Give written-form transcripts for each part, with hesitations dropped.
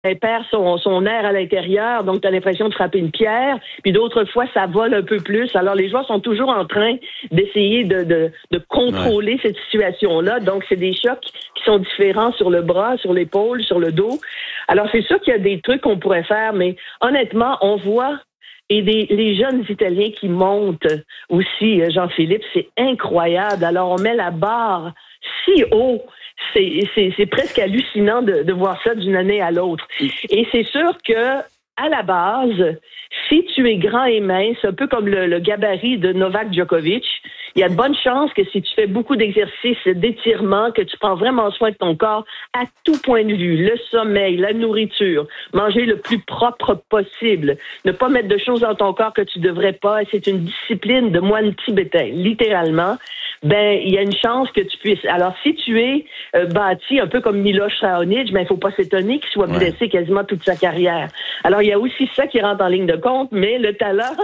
elle perd son air à l'intérieur, donc tu as l'impression de frapper une pierre, puis d'autres fois, ça vole un peu plus. Alors, les joueurs sont toujours en train d'essayer de contrôler cette situation-là. Donc, c'est des chocs qui sont différents sur le bras, sur l'épaule, sur le dos. Alors, c'est sûr qu'il y a des trucs qu'on pourrait faire, mais honnêtement, on voit les jeunes Italiens qui montent aussi, Jean-Philippe, c'est incroyable. Alors, on met la barre si haut. C'est presque hallucinant de voir ça d'une année à l'autre. Et c'est sûr que, à la base, si tu es grand et mince, un peu comme le gabarit de Novak Djokovic, il y a de bonnes chances que si tu fais beaucoup d'exercices, d'étirements, que tu prends vraiment soin de ton corps à tout point de vue, le sommeil, la nourriture, manger le plus propre possible, ne pas mettre de choses dans ton corps que tu devrais pas, c'est une discipline de moine tibétain, littéralement. Ben, il y a une chance que tu puisses. Alors, si tu es bâti un peu comme Miloš Raonic, ben, il faut pas s'étonner qu'il soit blessé quasiment toute sa carrière. Alors, il y a aussi ça qui rentre en ligne de compte, mais le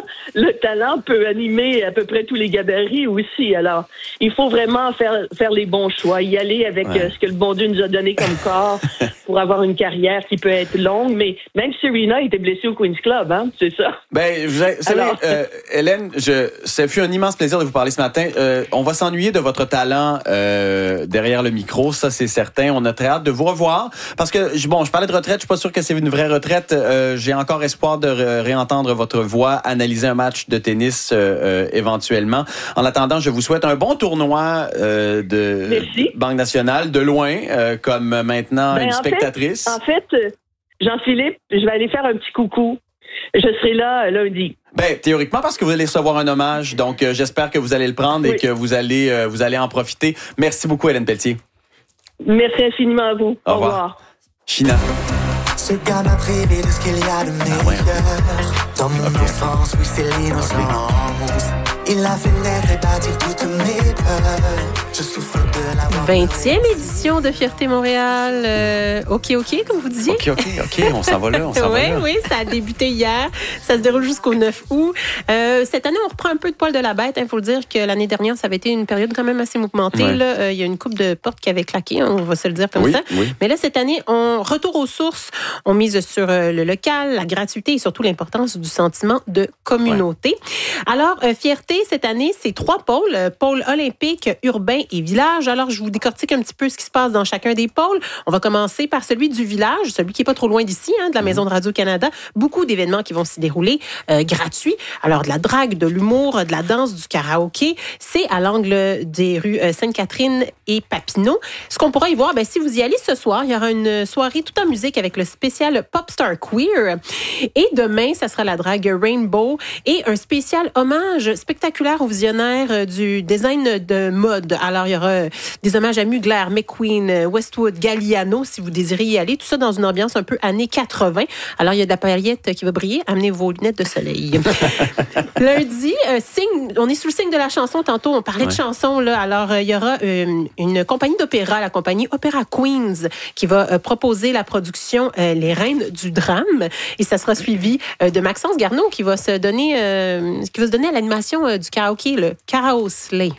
talent peut animer à peu près tous les gabarits aussi. Alors, il faut vraiment faire les bons choix, y aller avec ce que le bon Dieu nous a donné comme corps pour avoir une carrière qui peut être longue. Mais même Serena était blessée au Queen's Club, hein, c'est ça. Ben, vous savez, Hélène, ça fut un immense plaisir de vous parler ce matin. On va s'ennuyer de votre talent derrière le micro, ça c'est certain. On a très hâte de vous revoir parce que je parlais de retraite, je suis pas sûr que c'est une vraie retraite. J'ai encore espoir de réentendre votre voix, analyser un match de tennis éventuellement. En attendant, je vous souhaite un bon tournoi de Banque Nationale, de loin, comme maintenant une spectatrice. En fait, Jean-Philippe, je vais aller faire un petit coucou. Je serai là lundi. Ben, théoriquement, parce que vous allez recevoir un hommage. Donc, j'espère que vous allez le prendre et que vous allez en profiter. Merci beaucoup, Hélène Pelletier. Merci infiniment à vous. Au revoir. China. Ce gars m'a privé de ce qu'il y a de meilleur. Dans mon enfance, oui, c'est l'innocence. Il a fait naître et bâtir toutes mes peurs. Je souffre de la 20e édition de Fierté Montréal. OK, comme vous disiez. OK, on s'en va là. Oui, ça a débuté hier. Ça se déroule jusqu'au 9 août. Cette année, on reprend un peu de poil de la bête. Il faut le dire que l'année dernière, ça avait été une période quand même assez mouvementée. Ouais. Là, il y a une couple de portes qui avaient claqué, on va se le dire comme ça. Oui. Mais là, cette année, on retourne aux sources. On mise sur le local, la gratuité et surtout l'importance du sentiment de communauté. Ouais. Alors, Fierté, cette année, c'est 3 pôles. Pôle olympique, urbain et village. Alors, je vous décortique un petit peu ce qui se passe dans chacun des pôles. On va commencer par celui du village, celui qui est pas trop loin d'ici, de la Maison de Radio-Canada. Beaucoup d'événements qui vont s'y dérouler gratuits. Alors, de la drague, de l'humour, de la danse, du karaoké. C'est à l'angle des rues Sainte-Catherine et Papineau. Ce qu'on pourra y voir, si vous y allez ce soir, il y aura une soirée tout en musique avec le spécial Popstar Queer. Et demain, ça sera la drague Rainbow et un spécial hommage spectaculaire aux visionnaires du design de mode. Alors, il y aura des hommages à Mugler, McQueen, Westwood, Galliano, si vous désirez y aller. Tout ça dans une ambiance un peu années 80. Alors, il y a de la paillette qui va briller. Amenez vos lunettes de soleil. Lundi, on est sous le signe de la chanson. Tantôt, on parlait de chansons. Là. Alors, il y aura une compagnie d'opéra, la compagnie Opéra Queens, qui va proposer la production Les Reines du Drame. Et ça sera suivi de Maxence Garneau qui va se donner à l'animation du karaoké, le Karaoke Slay.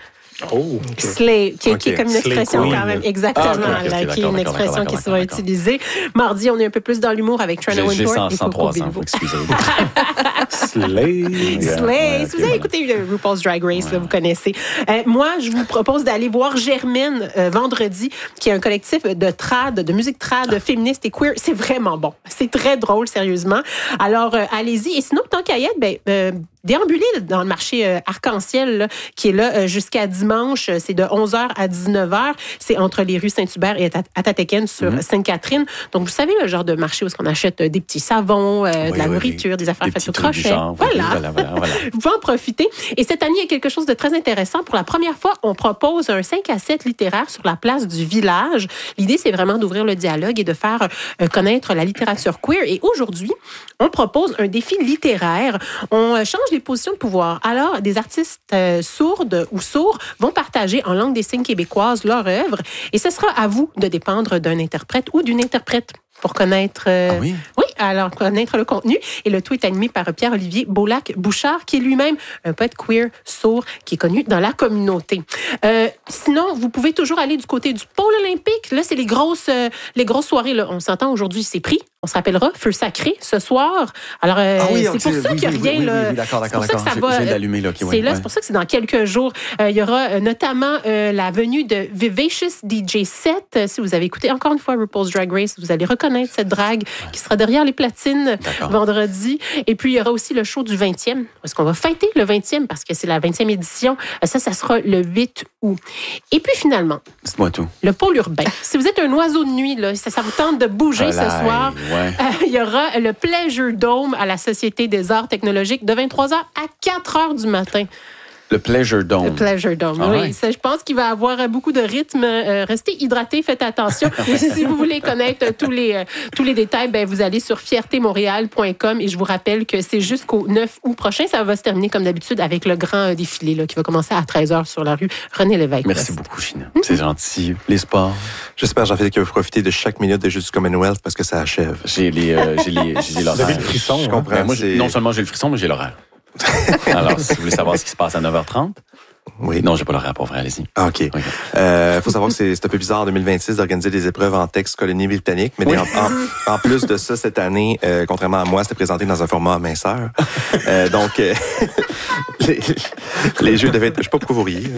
Oh, okay. Slay, qui est comme une expression Slay quand même, exactement, qui est une expression qui est souvent utilisée. Mardi, on est un peu plus dans l'humour avec Trina Wintour et Coco Bilbo. Slay. Si vous avez écouté RuPaul's Drag Race, là, vous connaissez. Moi, je vous propose d'aller voir Germaine vendredi, qui est un collectif de trad, de musique trad, féministe et queer. C'est vraiment bon. C'est très drôle, sérieusement. Alors, allez-y. Et sinon, tant qu'à y être, déambuler dans le marché Arc-en-Ciel, là, qui est là jusqu'à dimanche. C'est de 11h à 19h. C'est entre les rues Saint-Hubert et Atataken sur Sainte-Catherine. Donc, vous savez, le genre de marché où on achète des petits savons, de la nourriture, des affaires faites au crochet. Voilà. Vous pouvez en profiter. Et cette année, il y a quelque chose de très intéressant. Pour la première fois, on propose un 5 à 7 littéraire sur la place du village. L'idée, c'est vraiment d'ouvrir le dialogue et de faire connaître la littérature queer. Et aujourd'hui, on propose un défi littéraire. On change les positions de pouvoir. Alors, des artistes sourdes ou sourds vont partager en langue des signes québécoise leur œuvre et ce sera à vous de dépendre d'un interprète ou d'une interprète pour connaître alors connaître le contenu. Et le tout est animé par Pierre-Olivier Beaulac-Bouchard, qui est lui-même un poète queer sourd qui est connu dans la communauté. Sinon, vous pouvez toujours aller du côté du pôle olympique. Là, c'est les grosses soirées. Là. On s'entend aujourd'hui, c'est pris. On se rappellera, Feu sacré ce soir. Alors, c'est pour ça qu'il n'y a rien. Oui, d'accord. J'ai l'allumé, là. C'est pour ça que c'est dans quelques jours. Il y aura notamment la venue de Vivacious DJ 7. Si vous avez écouté encore une fois RuPaul's Drag Race, vous allez reconnaître cette drague qui sera derrière les platines vendredi. Et puis, il y aura aussi le show du 20e. Parce qu'on va fêter le 20e parce que c'est la 20e édition. Ça sera le 8 août. Et puis, finalement, dites-moi tout. Le pôle urbain. Si vous êtes un oiseau de nuit, là, ça vous tente de bouger ce soir, il y aura le Pleasure Dome à la Société des arts technologiques de 23h à 4h du matin. Le Pleasure Dome. Le Pleasure Dome, oui. Ça, je pense qu'il va avoir beaucoup de rythme. Restez hydratés, faites attention. Si vous voulez connaître tous les détails, vous allez sur fiertémontréal.com et je vous rappelle que c'est jusqu'au 9 août prochain. Ça va se terminer comme d'habitude avec le grand défilé là, qui va commencer à 13h sur la rue René-Lévesque. Merci beaucoup, Gina. C'est gentil. Les sports. J'espère, Jean-Philippe, que vous profitez de chaque minute des Jeux du Commonwealth parce que ça achève. J'ai l'horaire. Vous avez le frisson. Je comprends. Moi, non seulement j'ai le frisson, mais j'ai l'horaire. Alors, si vous voulez savoir ce qui se passe à 9h30, oui. Non, j'ai pas l'horaire pour vrai, allez-y. Ah, OK. Faut savoir que c'est un peu bizarre en 2026 d'organiser des épreuves en texte colonie-britannique, mais en plus de ça, cette année, contrairement à moi, c'était présenté dans un format minceur. Donc, les jeux devaient être... Je sais pas pourquoi vous riez.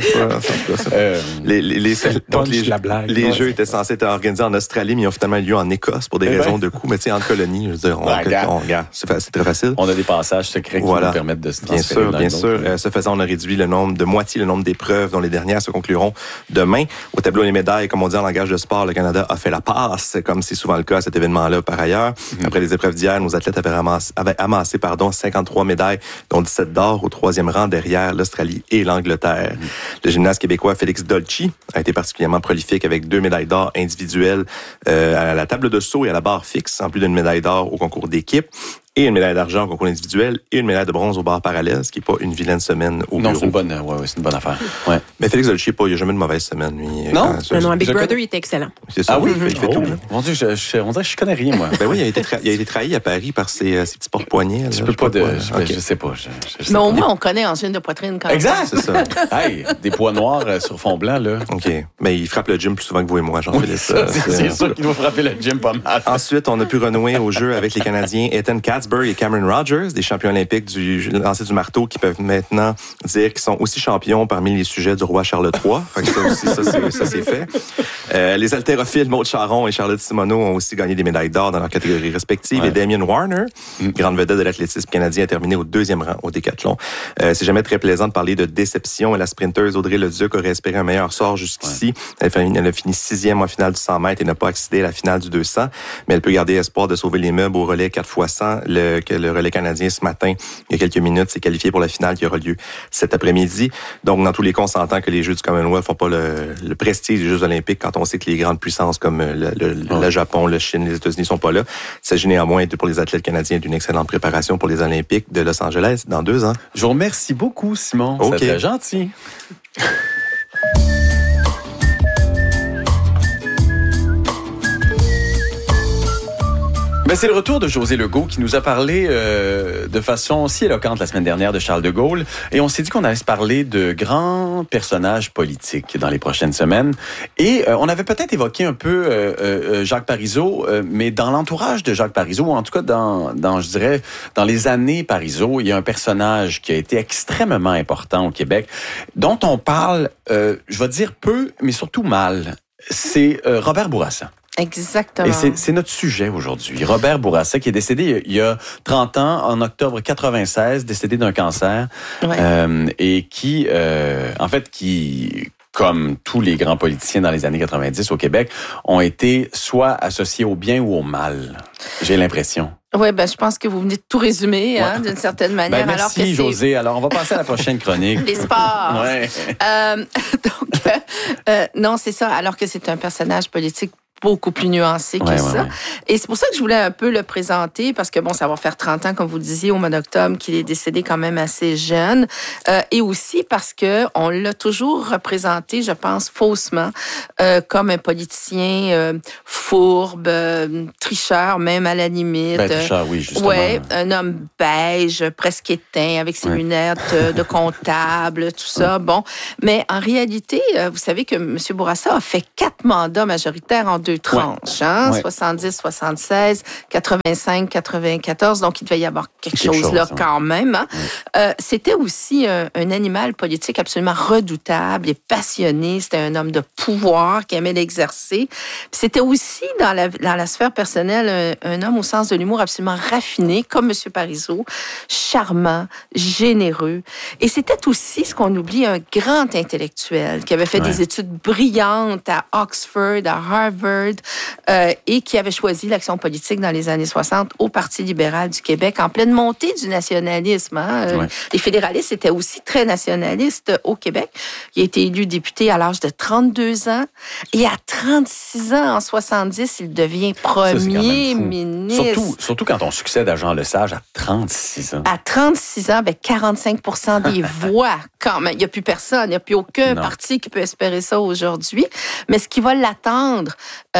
Les jeux étaient censés être organisés en Australie, mais ils ont finalement eu lieu en Écosse pour des raisons de coût. Mais tu sais, en colonie, je veux dire, regarde, c'est très facile. On a des passages secrets qui nous permettent de se transférer. Bien sûr. Ce faisant, on a réduit de moitié le nombre d'épreuves dont les dernières se concluront demain. Au tableau des médailles, comme on dit en langage de sport, le Canada a fait la passe, comme c'est souvent le cas à cet événement-là par ailleurs. Après les épreuves d'hier, nos athlètes avaient amassé 53 médailles, dont 17 d'or au 3e rang derrière l'Australie et l'Angleterre. Le gymnaste québécois Félix Dolci a été particulièrement prolifique avec 2 médailles d'or individuelles à la table de saut et à la barre fixe, en plus d'une médaille d'or au concours d'équipe. Et une médaille d'argent au concours individuel et une médaille de bronze au bar parallèle, ce qui n'est pas une vilaine semaine au bureau. Non, c'est une bonne affaire. Ouais. Mais Félix Dolci, il n'y a jamais de mauvaise semaine, lui. Non, à Big Brother, il était excellent. C'est ça. Ah oui, il fait tout. Mon Dieu, on dirait que je connais rien, moi. Ben oui, il a été trahi à Paris par ses petits porte-poignets. Je peux pas je sais pas. Mais au moins, on connaît ensuite de poitrine quand même. Exact, c'est ça. Hey, des poids noirs sur fond blanc, là. OK. Mais il frappe le gym plus souvent que vous et moi, Jean-Philippe. C'est sûr qu'il doit frapper le gym pas mal. Ensuite, on a pu renouer au jeu avec les Canadiens Ethan Katzberg et Cameron Rogers, des champions olympiques du lancer du marteau qui peuvent maintenant dire qu'ils sont aussi champions parmi les sujets du roi Charles III. Fait que ça c'est fait. Les haltérophiles Maud Charon et Charlotte Simoneau ont aussi gagné des médailles d'or dans leurs catégories respectives. Et Damien Warner, grande vedette de l'athlétisme canadien, a terminé au 2e rang au décathlon. C'est jamais très plaisant de parler de déception. Et la sprinteuse Audrey Leduc aurait espéré un meilleur sort jusqu'ici. Elle a fini 6e en finale du 100 mètres et n'a pas accédé à la finale du 200. Mais elle peut garder espoir de sauver les meubles au relais 4x100. Le relais canadien ce matin, il y a quelques minutes, s'est qualifié pour la finale qui aura lieu cet après-midi. Donc, dans tous les cas, on s'entend que les Jeux du Commonwealth font pas le prestige des Jeux olympiques quand on sait que les grandes puissances comme le Japon, la Chine, les États-Unis sont pas là. Il s'agit néanmoins pour les athlètes canadiens d'une excellente préparation pour les Olympiques de Los Angeles dans 2 ans. Je vous remercie beaucoup, Simon. Okay. C'était gentil. Ben, c'est le retour de José Legault qui nous a parlé de façon si éloquente la semaine dernière de Charles de Gaulle. Et on s'est dit qu'on allait se parler de grands personnages politiques dans les prochaines semaines. Et on avait peut-être évoqué un peu Jacques Parizeau, mais dans l'entourage de Jacques Parizeau, ou en tout cas je dirais, dans les années Parizeau, il y a un personnage qui a été extrêmement important au Québec, dont on parle, je vais dire peu, mais surtout mal. C'est Robert Bourassa. Exactement. Et c'est notre sujet aujourd'hui. Robert Bourassa, qui est décédé il y a 30 ans, en octobre 96, décédé d'un cancer, et qui, comme tous les grands politiciens dans les années 90 au Québec, ont été soit associés au bien ou au mal. J'ai l'impression. Oui, je pense que vous venez de tout résumer, d'une certaine manière. Merci, José. Alors, on va passer à la prochaine chronique. Les sports. Ouais. Non, c'est ça. Alors que c'est un personnage politique beaucoup plus nuancé que ça. Ouais. Et c'est pour ça que je voulais un peu le présenter, parce que bon, ça va faire 30 ans, comme vous le disiez, au mois d'octobre, qu'il est décédé quand même assez jeune. Et aussi parce que on l'a toujours représenté, je pense, faussement, comme un politicien fourbe, tricheur, même à la limite. Tricheur, oui, justement. Ouais, un homme beige, presque éteint, avec ses lunettes de comptable, tout ça. Bon, mais en réalité, vous savez que M. Bourassa a fait 4 mandats majoritaires en 2 tranches, 70, 76, 85, 94. Donc, il devait y avoir quelque chose là quand même. Hein. C'était aussi un animal politique absolument redoutable et passionné. C'était un homme de pouvoir qui aimait l'exercer. Puis c'était aussi, dans la sphère personnelle, un homme au sens de l'humour absolument raffiné, comme M. Parizeau, charmant, généreux. Et c'était aussi, ce qu'on oublie, un grand intellectuel qui avait fait des études brillantes à Oxford, à Harvard, et qui avait choisi l'action politique dans les années 60 au Parti libéral du Québec, en pleine montée du nationalisme. Hein. Les fédéralistes étaient aussi très nationalistes au Québec. Il a été élu député à l'âge de 32 ans, et à 36 ans, en 70, il devient premier ministre. Surtout quand on succède à Jean Lesage à 36 ans. À 36 ans, 45% des voix, quand même. Il n'y a plus personne, il n'y a plus aucun parti qui peut espérer ça aujourd'hui. Mais ce qui va l'attendre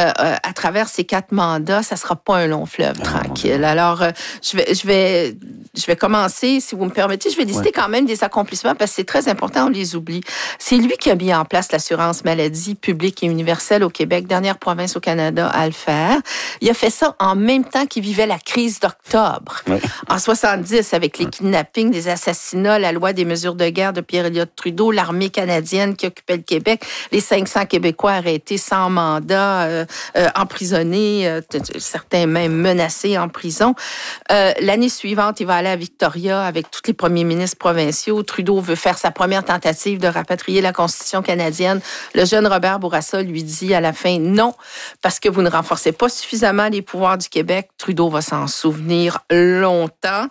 à travers ces 4 mandats, ça ne sera pas un long fleuve tranquille. Alors, je vais commencer, si vous me permettez, je vais lister quand même des accomplissements parce que c'est très important, on les oublie. C'est lui qui a mis en place l'assurance maladie publique et universelle au Québec, dernière province au Canada à le faire. Il a fait ça en même temps qu'il vivait la crise d'octobre. En 70, avec les kidnappings, les assassinats, la loi des mesures de guerre de Pierre-Éliott Trudeau, l'armée canadienne qui occupait le Québec, les 500 Québécois arrêtés sans mandat, emprisonnés, certains même menacés en prison. L'année suivante, il va aller à Victoria avec tous les premiers ministres provinciaux. Trudeau veut faire sa première tentative de rapatrier la Constitution canadienne. Le jeune Robert Bourassa lui dit à la fin non, parce que vous ne renforcez pas suffisamment les pouvoirs du Québec. Trudeau va s'en souvenir longtemps.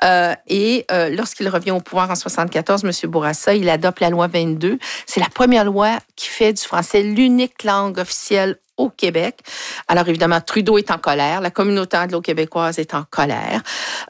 Et lorsqu'il revient au pouvoir en 74, M. Bourassa, il adopte la loi 22. C'est la première loi qui fait du français l'unique langue officielle au Québec. Alors, évidemment, Trudeau est en colère. La communauté anglo-québécoise est en colère.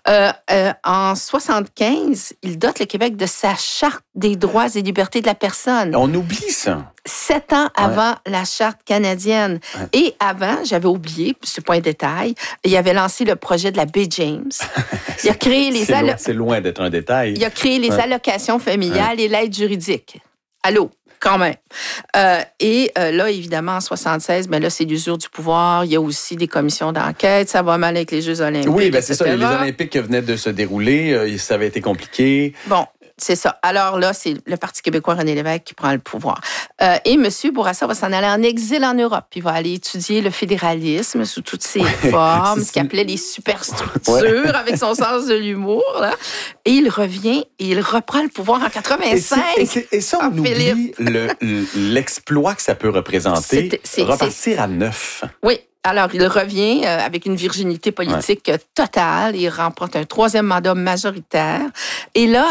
En 75, il dote le Québec de sa Charte des droits et libertés de la personne. On oublie ça. 7 ans avant la Charte canadienne. Et avant, j'avais oublié, ce point de détail, il avait lancé le projet de la baie James. Il a créé les c'est loin d'être un détail. Il a créé les allocations familiales et l'aide juridique. Allô? Quand même. Et là, évidemment, en 76, là, c'est l'usure du pouvoir. Il y a aussi des commissions d'enquête. Ça va mal avec les Jeux olympiques. Oui, c'est ça. Les Olympiques qui venaient de se dérouler, ça avait été compliqué. Bon. C'est ça. Alors là, c'est le Parti québécois René Lévesque qui prend le pouvoir. Et M. Bourassa va s'en aller en exil en Europe. Il va aller étudier le fédéralisme sous toutes ses formes, ce qu'il appelait les superstructures, avec son sens de l'humour. Là. Et il revient et il reprend le pouvoir en 85. Et ça, on oublie l'exploit que ça peut représenter. Repartir à 9. Oui. Alors, il revient avec une virginité politique totale. Il remporte un 3e mandat majoritaire. Et là,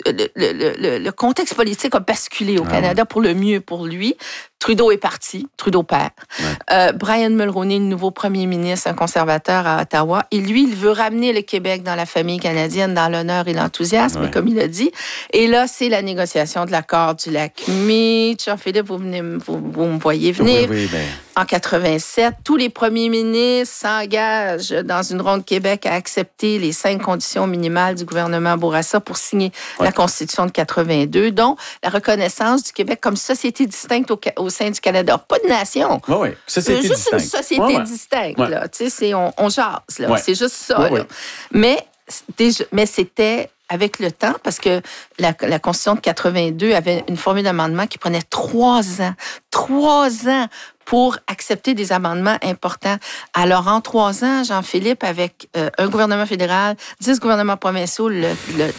le contexte politique a basculé au Canada pour le mieux pour lui. Trudeau est parti, Trudeau père. Brian Mulroney, le nouveau premier ministre, un conservateur à Ottawa. Et lui, il veut ramener le Québec dans la famille canadienne, dans l'honneur et l'enthousiasme, comme il a dit. Et là, c'est la négociation de l'accord du lac Meach. Jean-Philippe, vous me voyez venir. En 87, tous les premiers ministres s'engagent dans une ronde Québec à accepter les 5 conditions minimales du gouvernement Bourassa pour signer la Constitution de 82, dont la reconnaissance du Québec comme société distincte au sein du Canada. Pas de nation. Société juste distincte. Une société distincte. Là. Tu sais, on jase. Là. C'est juste ça. Là. Mais c'était avec le temps, parce que la Constitution de 82 avait une formule d'amendement qui prenait 3 ans. 3 ans pour accepter des amendements importants. Alors, en 3 ans, Jean-Philippe, avec un gouvernement fédéral, 10 gouvernements provinciaux, le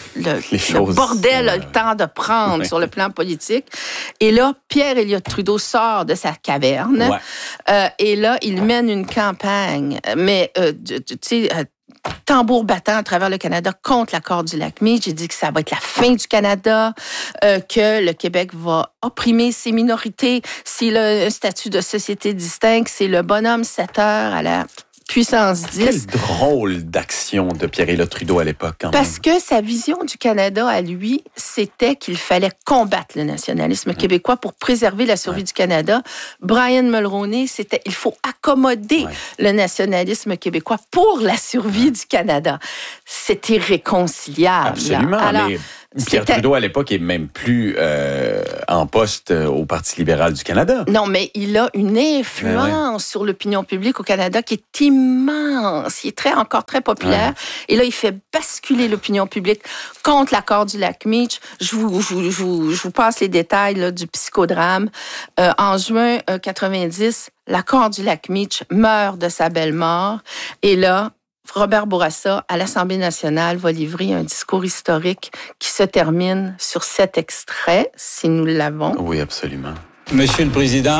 bordel a le temps de prendre sur le plan politique. Et là, Pierre-Éliott Trudeau sort de sa caverne. Et là, il mène une campagne. Mais, tu sais, tambour battant à travers le Canada contre l'accord du Lac-Mead. J'ai dit que ça va être la fin du Canada, que le Québec va opprimer ses minorités. S'il a un statut de société distincte, c'est le bonhomme 7 heures à la puissance 10. Quel drôle d'action de Pierre-Éliott Trudeau à l'époque, quand même. Parce que sa vision du Canada à lui, c'était qu'il fallait combattre le nationalisme québécois pour préserver la survie du Canada. Brian Mulroney, c'était il faut accommoder le nationalisme québécois pour la survie du Canada. C'est irréconciliable. Absolument, alors, mais Pierre Trudeau, à l'époque, est même plus en poste au Parti libéral du Canada. Non, mais il a une influence sur l'opinion publique au Canada qui est immense. Il est encore très populaire. Et là, il fait basculer l'opinion publique contre l'accord du Lac-Mead. Je vous passe les détails là, du psychodrame. En juin 90, l'accord du Lac-Mead meurt de sa belle mort. Et là, Robert Bourassa, à l'Assemblée nationale, va livrer un discours historique qui se termine sur cet extrait, si nous l'avons. Oui, absolument. Monsieur le Président,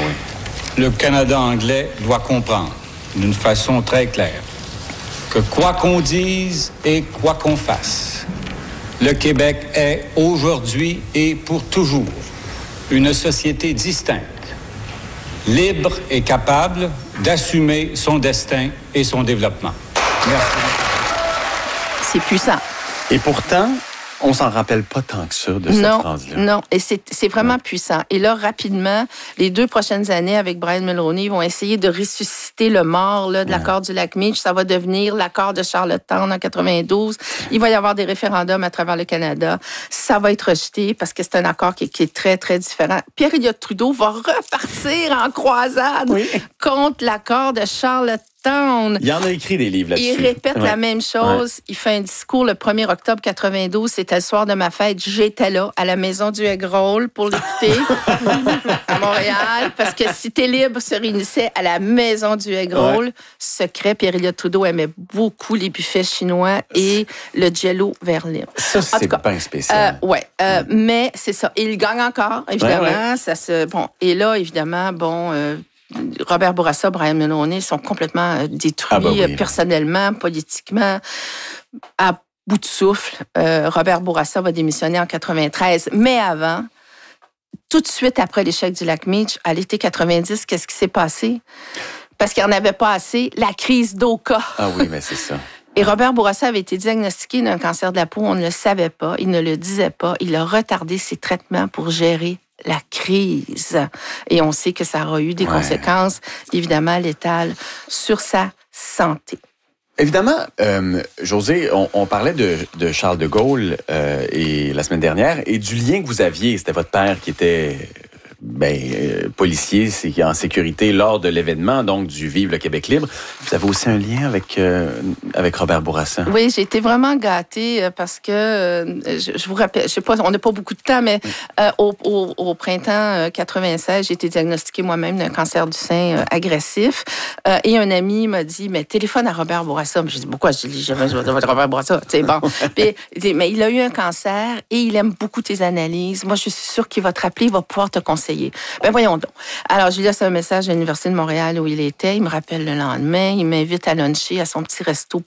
le Canada anglais doit comprendre d'une façon très claire que quoi qu'on dise et quoi qu'on fasse, le Québec est aujourd'hui et pour toujours une société distincte, libre et capable d'assumer son destin et son développement. Merci. C'est puissant. Et pourtant, on s'en rappelle pas tant que ça de cette phrase-là. Non, et c'est vraiment puissant. Et là, rapidement, les 2 prochaines années, avec Brian Mulroney, ils vont essayer de ressusciter le mort là, de l'accord du Lac-Mead. Ça va devenir l'accord de Charlottetown en 92. Il va y avoir des référendums à travers le Canada. Ça va être rejeté parce que c'est un accord qui est très, très différent. Pierre-Éliott Trudeau va repartir en croisade contre l'accord de Charlottetown. Il en a écrit des livres là-dessus. Il répète la même chose. Il fait un discours le 1er octobre 92. C'était le soir de ma fête. J'étais là, à la maison du Egg-Roll pour l'écouter à Montréal. Parce que Cité Libre se réunissait à la maison du Egg-Roll. Secret, Pierre-Éliott Trudeau aimait beaucoup les buffets chinois et le Jello Verlin. Ça, c'est bien spécial. Mais c'est ça. Il gagne encore, évidemment. Ça et là, évidemment, Robert Bourassa, Brian Mulroney sont complètement détruits personnellement, politiquement, à bout de souffle. Robert Bourassa va démissionner en 93. Mais avant, tout de suite après l'échec du Lac-Mead, à l'été 90, qu'est-ce qui s'est passé? Parce qu'il n'y en avait pas assez, la crise d'Oka. Ah oui, mais c'est ça. Et Robert Bourassa avait été diagnostiqué d'un cancer de la peau. On ne le savait pas, il ne le disait pas. Il a retardé ses traitements pour gérer la crise. Et on sait que ça aura eu des conséquences, évidemment, létales sur sa santé. Évidemment, Josée, on parlait de Charles de Gaulle et la semaine dernière et du lien que vous aviez. C'était votre père qui était policier, c'est en sécurité lors de l'événement, donc du Vive le Québec libre. Vous avez aussi un lien avec Robert Bourassa. Oui, j'ai été vraiment gâtée parce que, je vous rappelle, je sais pas, on n'a pas beaucoup de temps, mais au printemps 96, j'ai été diagnostiquée moi-même d'un cancer du sein agressif. Et un ami m'a dit, mais téléphone à Robert Bourassa. J'ai dit, pourquoi? J'ai dit, je vais Robert Bourassa. C'est bon. Puis, il dit, mais il a eu un cancer et il aime beaucoup tes analyses. Moi, je suis sûre qu'il va te rappeler, il va pouvoir te conseiller. Ben voyons donc. Alors, je lui laisse un message à l'Université de Montréal où il était. Il me rappelle le lendemain. Il m'invite à luncher à son petit resto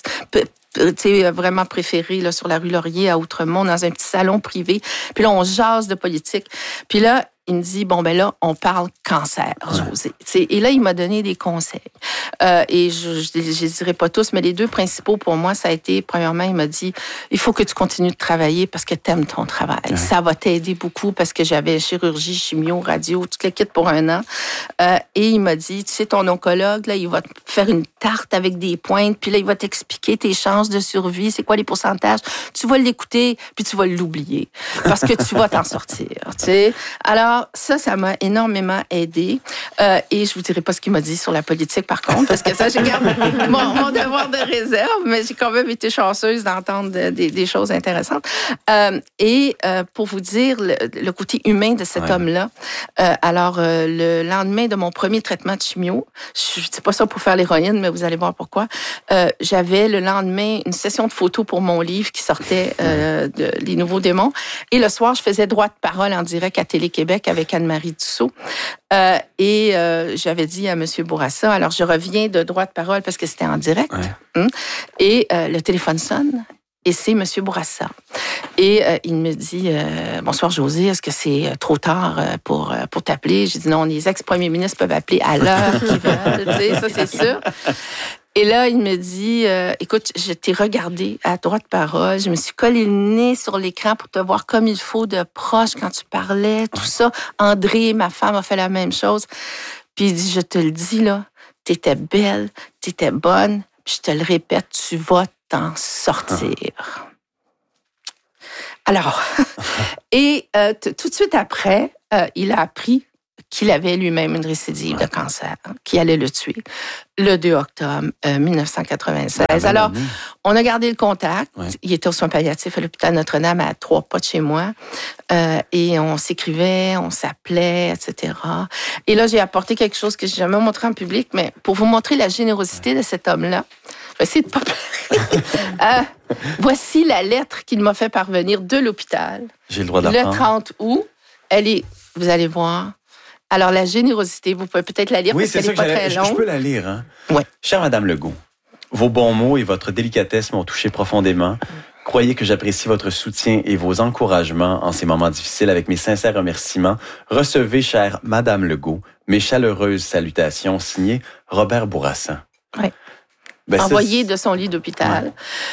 vraiment préféré là, sur la rue Laurier à Outremont, dans un petit salon privé. Puis là, on jase de politique. Puis là, il me dit, là, on parle cancer, Josée. Et là, il m'a donné des conseils. Et je ne dirai pas tous, mais les 2 principaux pour moi, ça a été, premièrement, il m'a dit, il faut que tu continues de travailler parce que tu aimes ton travail. Ouais. Ça va t'aider beaucoup parce que j'avais chirurgie, chimio, radio, tout le kit pour 1 an. Et il m'a dit, tu sais, ton oncologue, là, il va te faire une tarte avec des pointes, puis là, il va t'expliquer tes chances de survie, c'est quoi les pourcentages. Tu vas l'écouter, puis tu vas l'oublier parce que tu vas t'en sortir. T'sais. Alors, ça m'a énormément aidée. Et je vous dirai pas ce qu'il m'a dit sur la politique, par contre, parce que ça, j'ai gardé mon devoir de réserve, mais j'ai quand même été chanceuse d'entendre des choses intéressantes. Et pour vous dire le côté humain de cet homme-là, alors, le lendemain de mon premier traitement de chimio, je dis pas ça pour faire l'héroïne, mais vous allez voir pourquoi, j'avais le lendemain une session de photos pour mon livre qui sortait de Les Nouveaux Démons. Et le soir, je faisais droit de parole en direct à Télé-Québec Québec avec Anne-Marie Dussault. Et j'avais dit à M. Bourassa, alors je reviens de droit de parole parce que c'était en direct. Et le téléphone sonne. Et c'est M. Bourassa. Et il me dit, bonsoir Josée, est-ce que c'est trop tard pour t'appeler? J'ai dit non, les ex-premiers ministres peuvent appeler à l'heure qu'ils veulent, tu sais, ça c'est sûr. Et là, il me dit, écoute, je t'ai regardé à droite de parole, je me suis collé le nez sur l'écran pour te voir comme il faut de proche quand tu parlais, tout ça. André, ma femme, a fait la même chose. Puis il dit, je te le dis, là, t'étais belle, t'étais bonne, puis je te le répète, tu vas t'en sortir. Alors, et tout de suite après, il a appris qu'il avait lui-même une récidive de cancer, qui allait le tuer, le 2 octobre 1996. Alors, on a gardé le contact. Il était aux soins palliatifs à l'hôpital Notre-Dame, à 3 pas de chez moi. Et on s'écrivait, on s'appelait, etc. Et là, j'ai apporté quelque chose que je n'ai jamais montré en public, mais pour vous montrer la générosité de cet homme-là, je vais essayer de ne pas pleurer. Voici la lettre qu'il m'a fait parvenir de l'hôpital. J'ai le droit d'apprendre. Le 30 août. Elle est, vous allez voir. Alors, la générosité, vous pouvez peut-être la lire parce qu'elle n'est pas très longue. Je peux la lire. Hein? Oui. Chère Madame Legault, vos bons mots et votre délicatesse m'ont touché profondément. Croyez que j'apprécie votre soutien et vos encouragements en ces moments difficiles. Avec mes sincères remerciements, recevez, chère Madame Legault, mes chaleureuses salutations signées Robert Bourassa. Oui. Envoyé de son lit d'hôpital.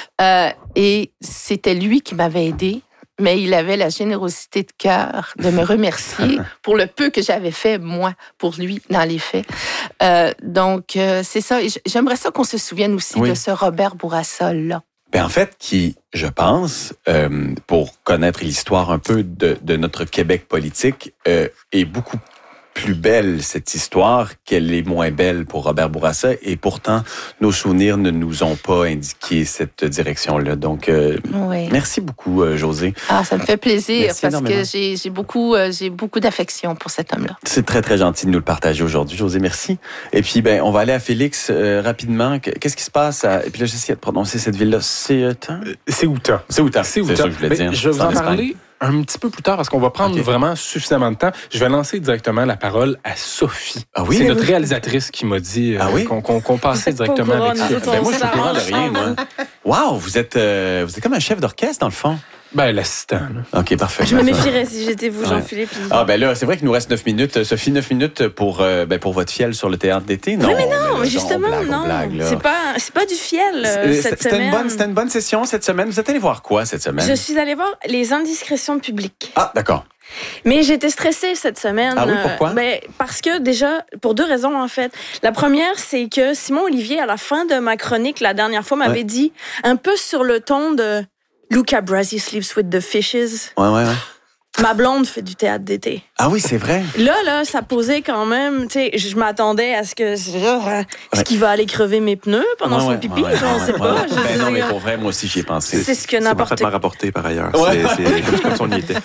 Et c'était lui qui m'avait aidé. Mais il avait la générosité de cœur de me remercier pour le peu que j'avais fait, moi, pour lui, dans les faits. Donc, c'est ça. Et j'aimerais ça qu'on se souvienne aussi de ce Robert Bourassa-là. Ben en fait, qui, je pense, pour connaître l'histoire un peu de notre Québec politique, est beaucoup plus belle, cette histoire, qu'elle est moins belle pour Robert Bourassa. Et pourtant, nos souvenirs ne nous ont pas indiqué cette direction-là. Donc, merci beaucoup, Josée. Ah, ça me fait plaisir merci parce énormément. que j'ai beaucoup d'affection pour cet homme-là. C'est très, très gentil de nous le partager aujourd'hui, Josée. Merci. Et puis, on va aller à Félix rapidement. Qu'est-ce qui se passe? Et puis là, j'essaie de prononcer cette ville-là. C'est Outa. C'est Outa. C'est ça que je voulais dire. Je vais vous en parler un petit peu plus tard parce qu'on va prendre vraiment suffisamment de temps. Je vais lancer directement la parole à Sophie. Ah oui? C'est notre réalisatrice qui m'a dit qu'on passait directement avec ça. Moi, je suis au courant de rien, moi. Wow, vous êtes comme un chef d'orchestre, dans le fond. Ben, l'assistant. OK, parfait. Je me méfierais si j'étais vous, Jean-Philippe. Ah, ben là, c'est vrai qu'il nous reste 9 minutes. Sophie, 9 minutes pour votre fiel sur le théâtre d'été. Non, oui, mais non, là, justement, on blague, c'est pas du fiel cette semaine. C'était une bonne session cette semaine. Vous êtes allé voir quoi cette semaine? Je suis allée voir Les Indiscrétions publiques. Ah, d'accord. Mais j'étais stressée cette semaine. Ah oui, pourquoi? Parce que déjà, pour 2 raisons en fait. La première, c'est que Simon Olivier, à la fin de ma chronique la dernière fois, m'avait dit un peu sur le ton de Luca Brasi sleeps with the fishes. Ouais. Ma blonde fait du théâtre d'été. Ah oui, c'est vrai. Là, ça posait quand même, tu sais, je m'attendais à ce que, est-ce qu'il va aller crever mes pneus pendant son pipi? Je ne sais pas. Non, mais pour vrai, moi aussi, j'y ai pensé. C'est ce que n'importe... C'est parfaitement rapporté, par ailleurs. C'est comme si on y était.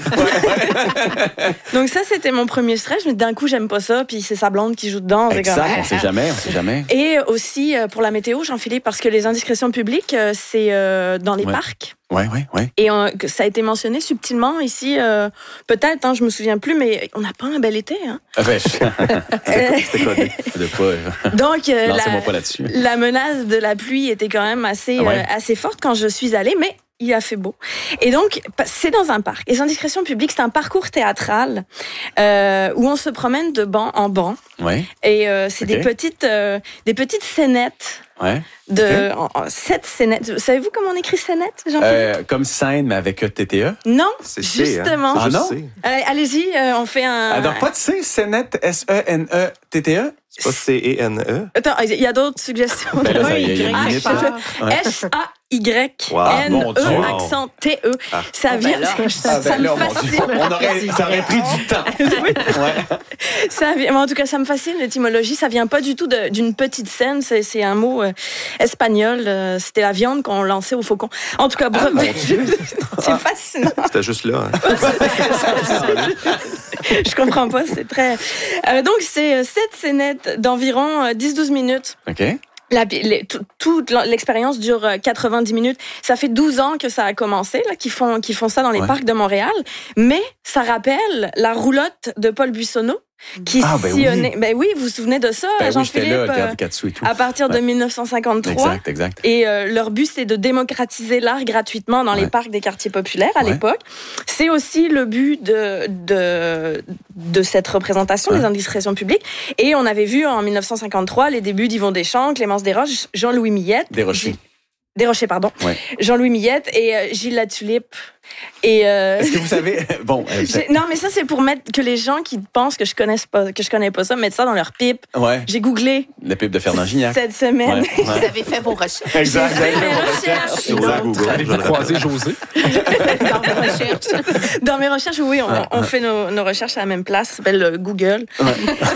Donc ça, c'était mon premier stress. Mais d'un coup, j'aime pas ça, puis c'est sa blonde qui joue dedans. Exact, on sait jamais. Et aussi, pour la météo, Jean-Philippe, parce que les indiscrétions publiques, c'est dans les parcs. Ouais. Et ça a été mentionné subtilement ici, peut-être, je me souviens plus, mais on n'a pas un bel été. Hein. C'était codé. Donc, lancez-moi pas là-dessus. La menace de la pluie était quand même assez forte quand je suis allée, mais il a fait beau. Et donc, c'est dans un parc. Les Indiscrétions publiques, c'est un parcours théâtral où on se promène de banc en banc. Ouais. Et c'est des petites scénettes. Ouais. 7 scénettes. Savez-vous comment on écrit scénette, Jean-Philippe? Comme scène, mais avec TTE? Non, c'est justement. C, hein? Non? Allez-y, on fait un... Donc, pas de C, scénette, S-E-N-E-T-T-E? C'est pas C-E-N-E? Attends, il y a d'autres suggestions. Ben là, il y a une minute. S-A-Y-N-E accent T-E. Ça vient... Ça me fascine. Ça aurait pris du temps. Ça vient, en tout cas, ça me fascine, l'étymologie. Ça vient pas du tout d'une petite scène. C'est un mot espagnol. C'était la viande qu'on lançait au faucon. En tout cas, c'est fascinant. C'était juste là. Hein. Je comprends pas, c'est très... donc, c'est 7 scénettes d'environ 10-12 minutes. OK. Toute l'expérience dure 90 minutes. Ça fait 12 ans que ça a commencé, là, qu'ils font ça dans les parcs de Montréal. Mais ça rappelle la roulotte de Paul Buissonneau, qui sillonnait. Oui. Ben oui, vous vous souvenez de ça, Jean-Philippe? À partir de 1953. Exact. Et leur but, c'est de démocratiser l'art gratuitement dans les parcs des quartiers populaires à l'époque. C'est aussi le but de cette représentation des indiscrétions publiques. Et on avait vu en 1953 les débuts d'Yvon Deschamps, Clémence Desroches, Jean-Louis Millette. Desrochers, pardon. Ouais. Jean-Louis Millette et Gilles Latulippe. Et est-ce que vous savez non, mais ça c'est pour mettre que les gens qui pensent que je connais pas ça mettent ça dans leur pipe. Ouais. J'ai googlé la pipe de Fernand Gignac cette semaine. Vous avez fait vos recherches. Exact. J'ai fait mes recherches. Allez-vous croiser José dans vos recherches. Dans mes recherches, oui, on fait nos recherches à la même place. Ça s'appelle Google. Ouais.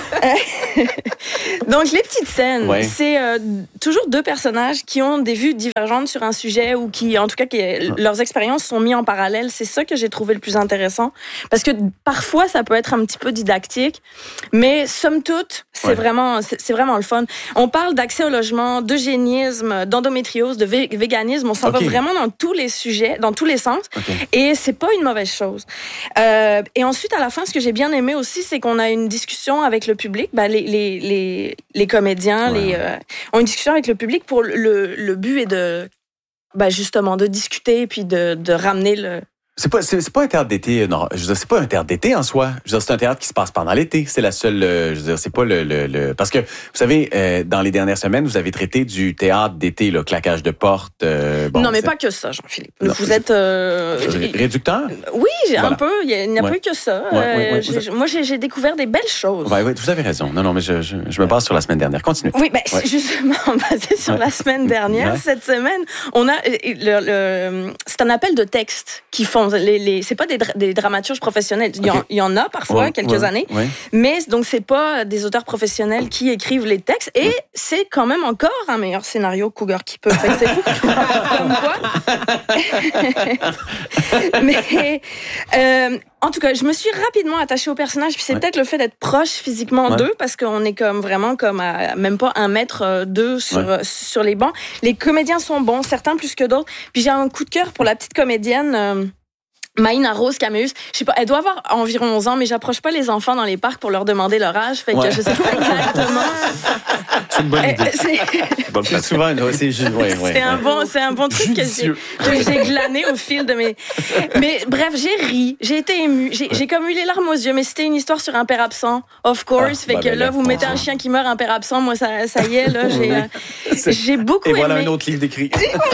Donc les petites scènes, c'est toujours deux personnages qui ont des vues divergentes sur un sujet ou qui, en tout cas, leurs expériences sont mises en parallèle. C'est ça que j'ai trouvé le plus intéressant. Parce que parfois, ça peut être un petit peu didactique, mais somme toute, c'est vraiment le fun. On parle d'accès au logement, d'eugénisme, d'endométriose, de véganisme. On s'en va vraiment dans tous les sujets, dans tous les sens. Et c'est pas une mauvaise chose. Et ensuite, à la fin, ce que j'ai bien aimé aussi, c'est qu'on a une discussion avec le public. Ben, les comédiens ont une discussion avec le public pour le but est de justement de discuter puis de ramener le. C'est pas un théâtre d'été. Non, je veux dire, c'est pas un théâtre d'été en soi. Je veux dire, c'est un théâtre qui se passe pendant l'été. C'est la seule. Je veux dire, c'est pas le. Parce que vous savez, dans les dernières semaines, vous avez traité du théâtre d'été, le claquage de porte. Non, mais pas que ça, Jean-Philippe. Vous êtes réducteur. Oui, un peu. Il n'y a pas eu que ça. Moi, j'ai découvert des belles choses. Oui, vous avez raison. Non, mais je me base sur la semaine dernière. Continuez. Oui, justement, basé sur la semaine dernière, cette semaine, on a c'est un appel de texte qui font. C'est pas des dramaturges professionnels. Il y en a parfois, quelques années. Mais donc, c'est pas des auteurs professionnels qui écrivent les textes. Et c'est quand même encore un meilleur scénario Cougar qui peut. Fait que c'est fou. Comme quoi. Mais, en tout cas, je me suis rapidement attachée au personnage. Puis c'est peut-être le fait d'être proche physiquement d'eux, parce qu'on est vraiment à même pas 1 mètre 2 sur les bancs. Les comédiens sont bons, certains plus que d'autres. Puis j'ai un coup de cœur pour la petite comédienne. Maïna Rose Cameus, je sais pas, elle doit avoir environ 11 ans, mais j'approche pas les enfants dans les parcs pour leur demander leur âge, fait que je sais pas exactement. C'est une bonne idée. C'est souvent, c'est un bon truc que j'ai glané au fil de mes. Mais bref, j'ai ri, j'ai été émue, j'ai comme eu les larmes aux yeux, mais c'était une histoire sur un père absent, of course, fait que là, vous mettez un chien qui meurt, un père absent, moi ça y est, là, j'ai beaucoup aimé. Et voilà un autre livre d'écrit.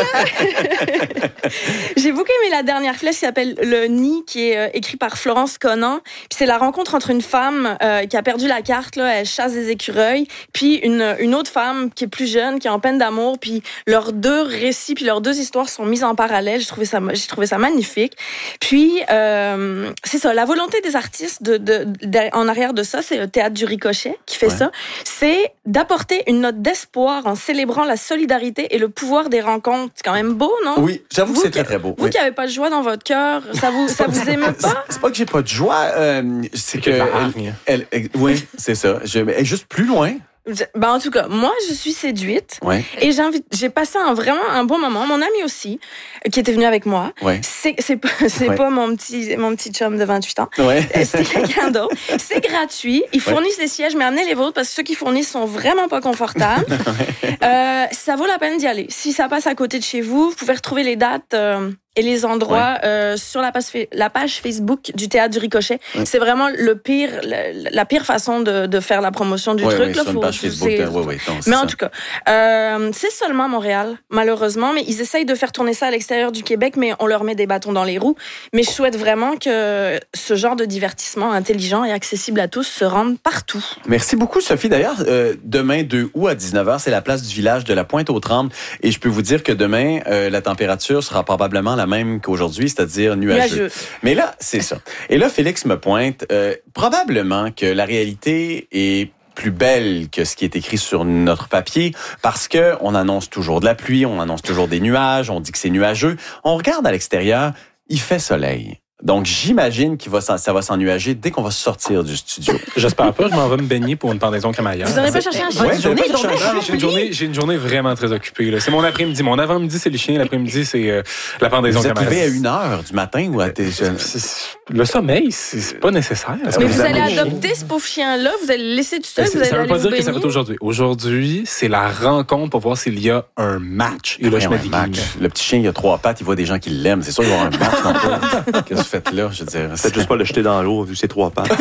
J'ai beaucoup aimé la dernière flèche qui s'appelle Le Nid, qui est écrit par Florence Conan. Puis c'est la rencontre entre une femme qui a perdu la carte, là, elle chasse des écureuils, puis une autre femme qui est plus jeune, qui est en peine d'amour, puis leurs deux récits, puis leurs deux histoires sont mises en parallèle. J'ai trouvé ça magnifique. Puis c'est ça, la volonté des artistes en arrière de ça, c'est le Théâtre du Ricochet qui fait ça. C'est d'apporter une note d'espoir en célébrant la solidarité et le pouvoir des rencontres. C'est quand même beau, non? Oui, j'avoue que c'est très, très beau. Vous qui n'avez pas de joie dans votre cœur, ça vous émeut pas? C'est pas que j'ai pas de joie, c'est que oui, c'est ça. Elle est juste plus loin. Ben en tout cas, moi je suis séduite et j'ai passé vraiment un bon moment. Mon ami aussi, qui était venu avec moi, c'est pas mon petit chum de 28 ans, c'est quelqu'un d'autre. C'est gratuit, ils fournissent des sièges, mais amenez les vôtres parce que ceux qui fournissent sont vraiment pas confortables. Ça vaut la peine d'y aller. Si ça passe à côté de chez vous, vous pouvez retrouver les dates et les endroits sur la page Facebook du Théâtre du Ricochet. C'est vraiment la pire façon de faire la promotion du truc. Là, sur une page Facebook. Mais en tout cas, c'est seulement Montréal, malheureusement, mais ils essayent de faire tourner ça à l'extérieur du Québec, mais on leur met des bâtons dans les roues. Mais je souhaite vraiment que ce genre de divertissement intelligent et accessible à tous se rende partout. Merci beaucoup, Sophie. D'ailleurs, demain, 2 août à 19h, c'est la place du village de la Pointe-aux-Trembles. Et je peux vous dire que demain, la température sera probablement la même qu'aujourd'hui, c'est-à-dire nuageux. Mais là, c'est ça. Et là, Félix me pointe, probablement que la réalité est plus belle que ce qui est écrit sur notre papier, parce que on annonce toujours de la pluie, on annonce toujours des nuages, on dit que c'est nuageux. On regarde à l'extérieur, il fait soleil. Donc, j'imagine ça va s'ennuager dès qu'on va sortir du studio. J'espère pas, je m'en vais me baigner pour une pendaison crémaillère. Vous n'aurez pas cherché un chien? J'ai une journée vraiment très occupée. Là. C'est mon après-midi. Mon avant-midi, c'est les chiens. L'après-midi, c'est la pendaison crémaillère. Vous êtes levé à 1h du matin ou à Le sommeil, c'est pas nécessaire. Mais vous allez adopter ce pauvre chien-là? Vous allez le laisser tout seul? Ça veut pas dire que ça va être aujourd'hui. Aujourd'hui, c'est la rencontre pour voir s'il y a un match. Et là, je me dis le petit chien, il a 3 pattes, il voit des gens qui l'aiment. C'est sûr qu'il va y avoir un match. Qu'est-ce que vous faites là? Je veux dire, peut-être juste pas le jeter dans l'eau vu ses 3 pattes.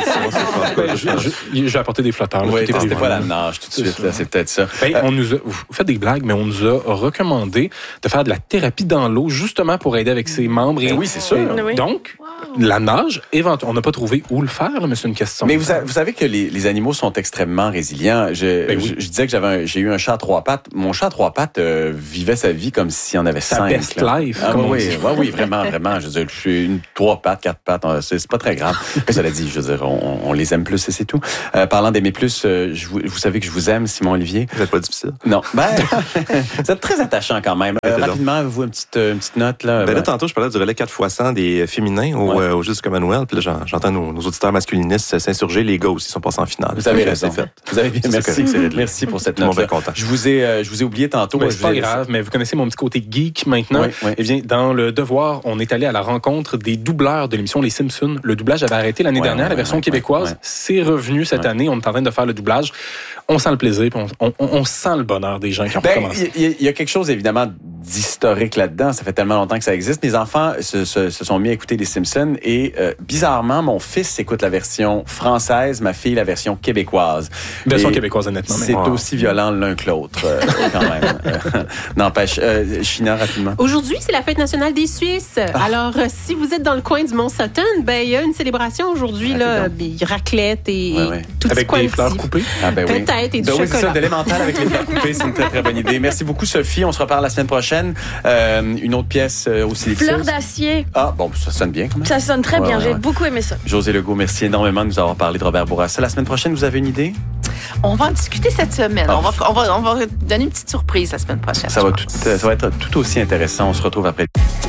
Je vais apporter des flotteurs. Oui, c'était pas la nage tout de suite. Là, c'est peut-être ça. Vous faites des blagues, mais on nous a recommandé de faire de la thérapie dans l'eau justement pour aider avec ses membres. Oui, c'est sûr. Donc, la nage, on n'a pas trouvé où le faire, là, mais c'est une question. Mais vous savez que les animaux sont extrêmement résilients. Je disais que j'ai eu un chat à 3 pattes. Mon chat à 3 pattes vivait sa vie comme s'il en avait 5. Sa best life. Oui, vraiment. Je veux dire, je suis une 3 pattes, 4 pattes. C'est pas très grave. Mais cela dit, je veux dire, on les aime plus et c'est tout. Parlant d'aimer plus, vous savez que je vous aime, Simon Olivier. Vous n'êtes pas difficile. Non. Vous êtes très attachant quand même. Rapidement, vous, une petite note. Là, là, tantôt, je parlais du relais 4x100 des féminins au Jeux du Commonwealth. Puis là, j'entends nos auditeurs masculinistes s'insurger. Les gars aussi sont passés en finale. Vous avez raison. Vous avez bien. Merci pour cette note. Je vous ai oublié tantôt. C'est pas grave, mais vous connaissez mon petit côté geek maintenant. Oui. Eh bien, dans Le Devoir, on est allé à la rencontre des doubleurs de l'émission Les Simpsons. Le doublage avait arrêté l'année dernière, la version québécoise. C'est revenu cette année. On est en train de faire le doublage. On sent le plaisir, puis on sent le bonheur des gens qui ont recommencé. Il y a quelque chose, évidemment, d'historique là-dedans. Ça fait tellement longtemps que ça existe. Mes enfants se sont mis à écouter Les Simpsons et bizarrement, mon fils écoute la version française, ma fille la version québécoise. Version québécoise, honnêtement. C'est aussi violent l'un que l'autre, quand même. N'empêche. China, rapidement. Aujourd'hui, c'est la fête nationale des Suisses. Alors, si vous êtes dans le coin du Mont-Sutton, il y a une célébration aujourd'hui, raclette et tout ce avec des fleurs coupées. Peut-être, et du chocolat. Oui, c'est ça, d'élémental avec les fleurs coupées, c'est une très, très bonne idée. Merci beaucoup, Sophie. On se reparle la semaine prochaine. Une autre pièce aussi. Fleur d'acier. Ah, bon, ça sonne bien quand même. Ça sonne très bien. J'ai beaucoup aimé ça. José Legault, merci énormément de nous avoir parlé de Robert Bourassa. La semaine prochaine, vous avez une idée? On va en discuter cette semaine. On va donner une petite surprise la semaine prochaine. Ça va être tout aussi intéressant. On se retrouve après.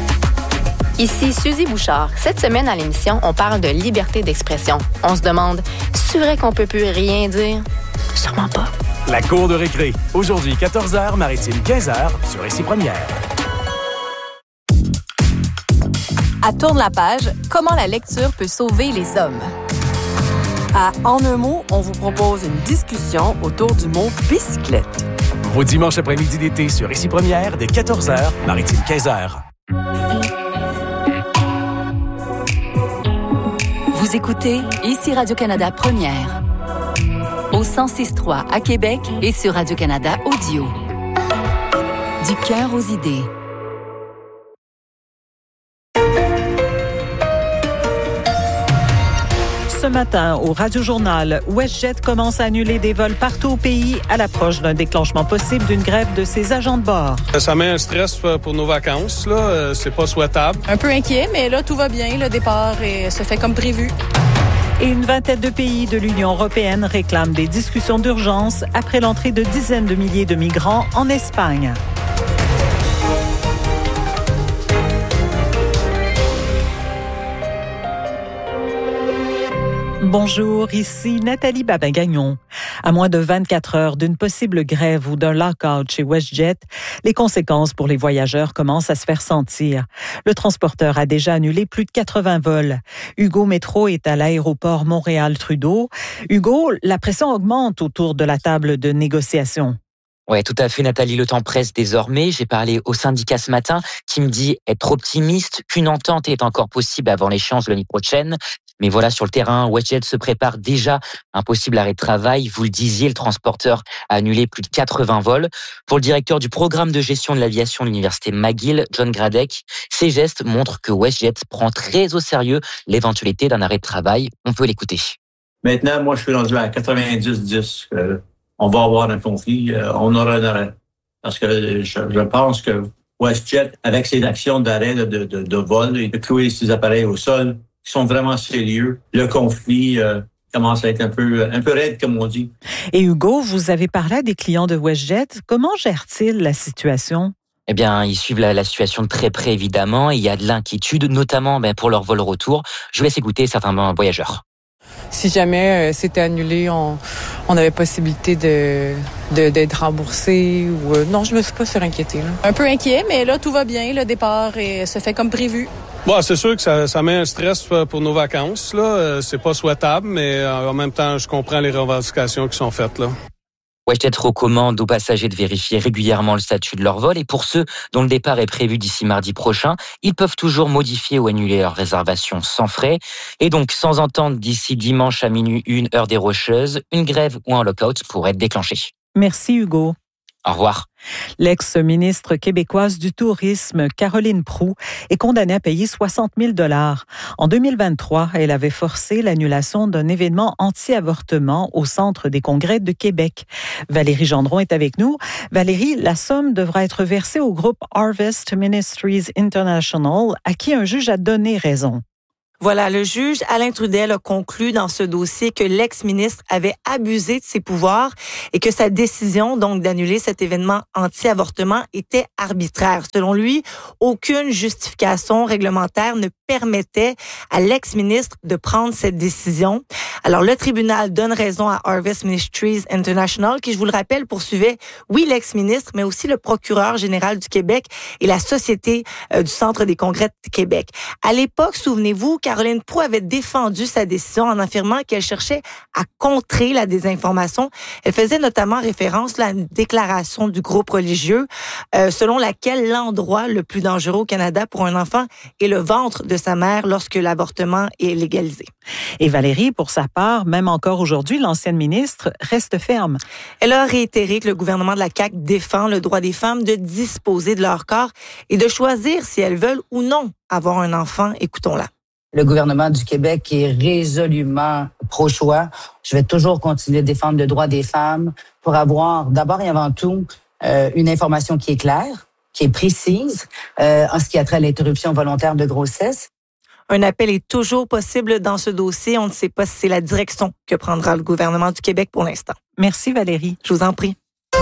Ici Suzy Bouchard. Cette semaine à l'émission, on parle de liberté d'expression. On se demande, c'est vrai qu'on peut plus rien dire? Sûrement pas. La cour de récré. Aujourd'hui, 14h, Maritime 15h, sur Ici Première. À Tourne la page, comment la lecture peut sauver les hommes. À En un mot, on vous propose une discussion autour du mot bicyclette. Vos dimanches après-midi d'été sur Ici Première, dès 14h, Maritime 15h. Vous écoutez Ici Radio-Canada Première. Au 106.3 à Québec et sur Radio-Canada Audio. Du cœur aux idées. Ce matin, au Radio-Journal, WestJet commence à annuler des vols partout au pays à l'approche d'un déclenchement possible d'une grève de ses agents de bord. Ça met un stress pour nos vacances, là. C'est pas souhaitable. Un peu inquiet, mais là, tout va bien. Le départ se fait comme prévu. Et une vingtaine de pays de l'Union européenne réclament des discussions d'urgence après l'entrée de dizaines de milliers de migrants en Espagne. Bonjour, ici Nathalie Babin-Gagnon. À moins de 24 heures d'une possible grève ou d'un lock-out chez WestJet, les conséquences pour les voyageurs commencent à se faire sentir. Le transporteur a déjà annulé plus de 80 vols. Hugo Métro est à l'aéroport Montréal-Trudeau. Hugo, la pression augmente autour de la table de négociation. Oui, tout à fait, Nathalie. Le temps presse désormais. J'ai parlé au syndicat ce matin qui me dit être optimiste, qu'une entente est encore possible avant l'échéance de l'année prochaine. Mais voilà, sur le terrain, WestJet se prépare déjà à un possible arrêt de travail. Vous le disiez, le transporteur a annulé plus de 80 vols. Pour le directeur du programme de gestion de l'aviation de l'université McGill, John Gradek, ces gestes montrent que WestJet prend très au sérieux l'éventualité d'un arrêt de travail. On peut l'écouter. Maintenant, moi, je suis rendu à 90-10. On va avoir un conflit, on aura un arrêt. Parce que je pense que WestJet, avec ses actions d'arrêt de vol et de clouer ses appareils au sol, qui sont vraiment sérieux, le conflit commence à être un peu raide, comme on dit. Et Hugo, vous avez parlé à des clients de WestJet. Comment gèrent-ils la situation? Eh bien, ils suivent la situation de très près, évidemment. Il y a de l'inquiétude, notamment pour leur vol retour. Je vous laisse écouter certains voyageurs. Si jamais c'était annulé, on avait possibilité d'être remboursé ou non, je me suis pas inquiétée. Là. Un peu inquiet, mais là tout va bien, le départ se fait comme prévu. Bon, c'est sûr que ça met un stress pour nos vacances là, c'est pas souhaitable, mais en même temps, je comprends les revendications qui sont faites là. WestJet recommande aux passagers de vérifier régulièrement le statut de leur vol et pour ceux dont le départ est prévu d'ici mardi prochain, ils peuvent toujours modifier ou annuler leur réservation sans frais. Et donc, sans entendre d'ici dimanche à minuit 1 heure des Rocheuses, une grève ou un lockout pourrait être déclenché. Merci Hugo. Au revoir. L'ex-ministre québécoise du Tourisme, Caroline Proulx, est condamnée à payer 60 000 $. En 2023, elle avait forcé l'annulation d'un événement anti-avortement au Centre des congrès de Québec. Valérie Gendron est avec nous. Valérie, la somme devra être versée au groupe Harvest Ministries International, à qui un juge a donné raison. Voilà, le juge Alain Trudel a conclu dans ce dossier que l'ex-ministre avait abusé de ses pouvoirs et que sa décision, donc, d'annuler cet événement anti-avortement était arbitraire. Selon lui, aucune justification réglementaire ne permettait à l'ex-ministre de prendre cette décision. Alors, le tribunal donne raison à Harvest Ministries International, qui, je vous le rappelle, poursuivait, oui, l'ex-ministre, mais aussi le procureur général du Québec et la Société du Centre des congrès de Québec. À l'époque, souvenez-vous, Caroline Proulx avait défendu sa décision en affirmant qu'elle cherchait à contrer la désinformation. Elle faisait notamment référence à une déclaration du groupe religieux selon laquelle l'endroit le plus dangereux au Canada pour un enfant est le ventre de sa mère lorsque l'avortement est légalisé. Et Valérie, pour sa part, même encore aujourd'hui, l'ancienne ministre reste ferme. Elle a réitéré que le gouvernement de la CAQ défend le droit des femmes de disposer de leur corps et de choisir si elles veulent ou non avoir un enfant. Écoutons-la. Le gouvernement du Québec est résolument pro-choix. Je vais toujours continuer de défendre le droit des femmes pour avoir, d'abord et avant tout, une information qui est claire, qui est précise, en ce qui a trait à l'interruption volontaire de grossesse. Un appel est toujours possible dans ce dossier. On ne sait pas si c'est la direction que prendra le gouvernement du Québec pour l'instant. Merci Valérie. Je vous en prie.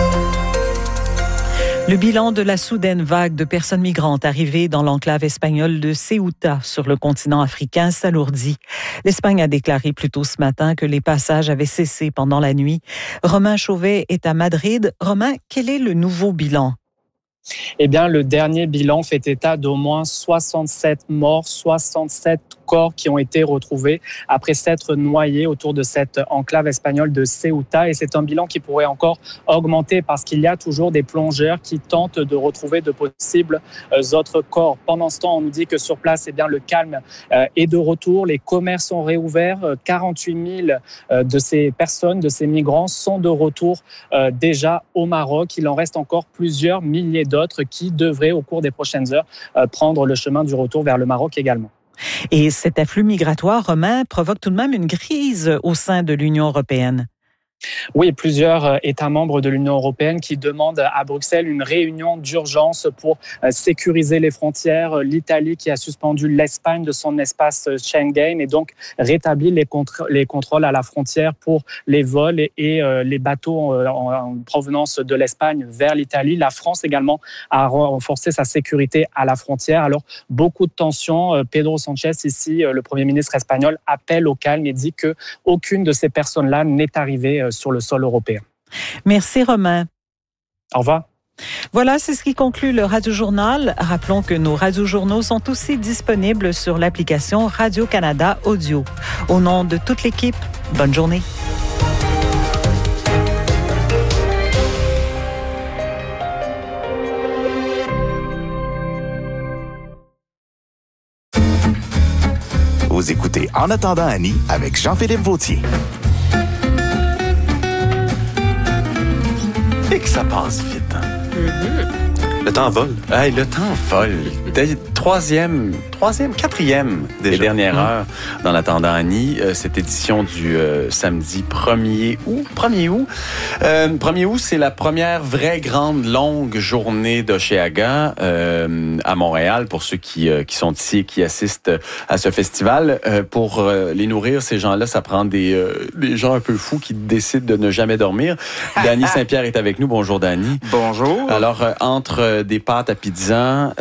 Le bilan de la soudaine vague de personnes migrantes arrivées dans l'enclave espagnole de Ceuta sur le continent africain s'alourdit. L'Espagne a déclaré plus tôt ce matin que les passages avaient cessé pendant la nuit. Romain Chauvet est à Madrid. Romain, quel est le nouveau bilan? Eh bien, le dernier bilan fait état d'au moins 67 morts, 67 corps qui ont été retrouvés après s'être noyés autour de cette enclave espagnole de Ceuta. Et c'est un bilan qui pourrait encore augmenter parce qu'il y a toujours des plongeurs qui tentent de retrouver de possibles autres corps. Pendant ce temps, on nous dit que sur place, eh bien, le calme est de retour. Les commerces sont réouverts. 48 000 de ces personnes, de ces migrants sont de retour déjà au Maroc. Il en reste encore plusieurs milliers d'autres qui devraient, au cours des prochaines heures, prendre le chemin du retour vers le Maroc également. Et cet afflux migratoire, Romain, provoque tout de même une crise au sein de l'Union européenne. Oui, plusieurs États membres de l'Union européenne qui demandent à Bruxelles une réunion d'urgence pour sécuriser les frontières. L'Italie qui a suspendu l'Espagne de son espace Schengen et donc rétabli les contrôles à la frontière pour les vols et les bateaux en provenance de l'Espagne vers l'Italie. La France également a renforcé sa sécurité à la frontière. Alors, beaucoup de tensions. Pedro Sanchez, ici, le Premier ministre espagnol, appelle au calme et dit qu'aucune de ces personnes-là n'est arrivée sur le sol européen. Merci Romain. Au revoir. Voilà, c'est ce qui conclut le Radio-Journal. Rappelons que nos radiojournaux sont aussi disponibles sur l'application Radio-Canada Audio. Au nom de toute l'équipe, bonne journée. Vous écoutez En attendant Annie avec Jean-Philippe Vautier. Et que ça passe vite. Le temps vole. Hey, le temps vole. Quatrième des dernières heures dans l'attendant Annie. Cette édition du samedi 1er août. 1er août, c'est la première vraie grande longue journée d'Oshéaga à Montréal pour ceux qui sont ici et qui assistent à ce festival. Pour les nourrir, ces gens-là, ça prend des gens un peu fous qui décident de ne jamais dormir. Dany Saint-Pierre est avec nous. Bonjour, Dany. Bonjour. Alors, entre des pâtes à pizza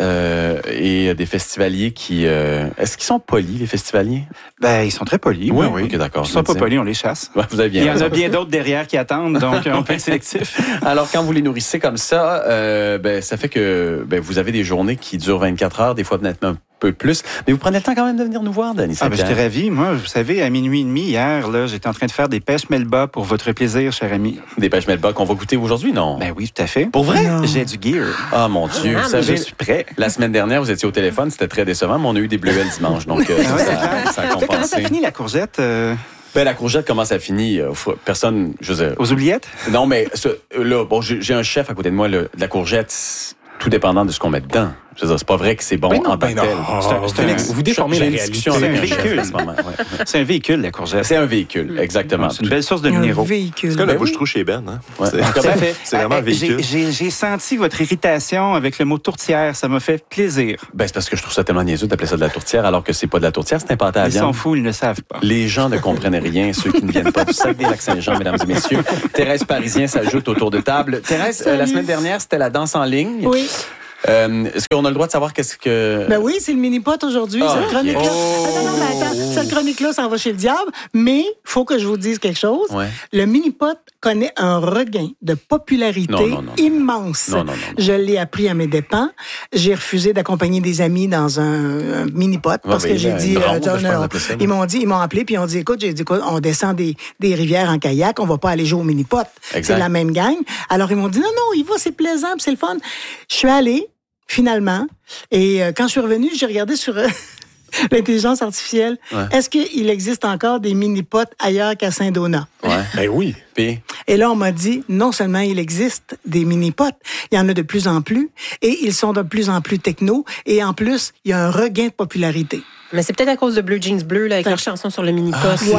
et des festivaliers qui... est-ce qu'ils sont polis, les festivaliers? Ben, ils sont très polis. Oui, oui. OK, d'accord. Ils sont pas polis, on les chasse. Ouais, vous avez bien Il y en raison. a bien d'autres derrière qui attendent, donc on peut être sélectif. Alors, quand vous les nourrissez comme ça, ça fait que vous avez des journées qui durent 24 heures, des fois peut-être un peu plus. Mais vous prenez le temps quand même de venir nous voir, Danny Saint-Pierre. J'étais ravi. Moi, vous savez, à minuit et demi hier, là, j'étais en train de faire des pêches Melba pour votre plaisir, cher ami. Des pêches Melba qu'on va goûter aujourd'hui, non? Ben oui, tout à fait. Pour vrai? Non. J'ai du gear. Ah, mon Dieu. Vous savez, je suis prêt. La semaine dernière, vous étiez au téléphone, c'était très décevant, mais on a eu des bleuets le dimanche, donc ça a compensé. Comment ça finit, la courgette? La courgette, comment ça finit? Personne, je sais. Aux oubliettes? Non, mais là, bon, j'ai un chef à côté de moi, la courgette, tout dépendant de ce qu'on met dedans. Je veux dire, c'est pas vrai que c'est bon en tant que tel. Vous déformez la réalité. C'est un véhicule. C'est un véhicule, la courgette. C'est un véhicule, exactement. C'est une belle source de minéraux. C'est comme la bouche-trou chez Ben. Hein? Ouais. C'est vraiment un véhicule. J'ai senti votre irritation avec le mot tourtière. Ça m'a fait plaisir. C'est parce que je trouve ça tellement niaiseux d'appeler ça de la tourtière alors que c'est pas de la tourtière, c'est un pâté à viande. Ils sont fous, ils ne savent pas. Les gens ne comprennent rien, ceux qui ne viennent pas du Saguenay-Lac-Saint-Jean, mesdames et messieurs. Thérèse Parisien s'ajoute autour de table. Thérèse, la semaine dernière, c'était la danse en ligne. Oui. Est-ce qu'on a le droit de savoir qu'est-ce que... Ben oui, c'est le mini-pot aujourd'hui. Cette chronique-là... Attends. Cette chronique-là, ça va chez le diable. Mais il faut que je vous dise quelque chose. Ouais. Le mini-pot connaît un regain de popularité immense. Non. Je l'ai appris à mes dépens. J'ai refusé d'accompagner des amis dans un mini-pot parce que j'ai dit... Ils m'ont appelé puis ils ont dit, écoute, on descend des rivières en kayak, on va pas aller jouer au mini-pot. C'est la même gang. Alors, ils m'ont dit, non, il va, c'est plaisant, c'est le fun. Je suis allée, finalement, et quand je suis revenue, j'ai regardé sur l'intelligence artificielle. Ouais. Est-ce qu'il existe encore des mini-pots ailleurs qu'à Saint-Donat? Ouais. Ben oui. Et là, on m'a dit, non seulement il existe des mini-pots, il y en a de plus en plus, et ils sont de plus en plus techno, et en plus, il y a un regain de popularité. Mais c'est peut-être à cause de Blue Jeans Bleu, là, avec leur chanson sur le mini-pot. Ou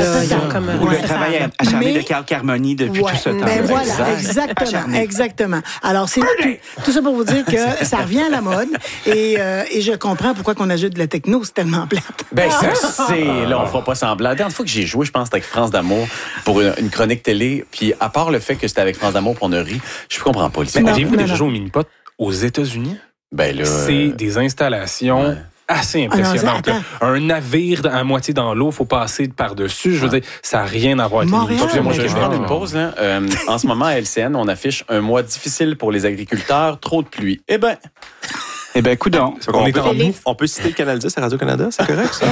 le travail acharné de Carl Carmoni depuis tout ce temps. Ben voilà, exactement. Alors, c'est tout ça pour vous dire que ça revient à la mode, et je comprends pourquoi qu'on ajoute de la techno, c'est tellement plate. Là, on fera pas semblant. La dernière fois que j'ai joué, je pense, c'était avec France d'Amour pour une chronique télé, puis à part le fait que c'était avec France d'Amour pour on a ri, je comprends pas l'histoire. Avez-vous déjà joué au mini-pot aux États-Unis? C'est des installations... Ouais. Assez impressionnante. Un navire à moitié dans l'eau, il faut passer par-dessus. Je veux dire, ça n'a rien à voir avec je vais prendre une pause. Là. En ce moment, à LCN, on affiche un mois difficile pour les agriculteurs, trop de pluie. Eh bien, coudonc. On peut citer le Canal 10 à Radio-Canada, c'est correct, ça?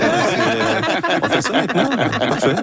On fait ça maintenant? Parfait.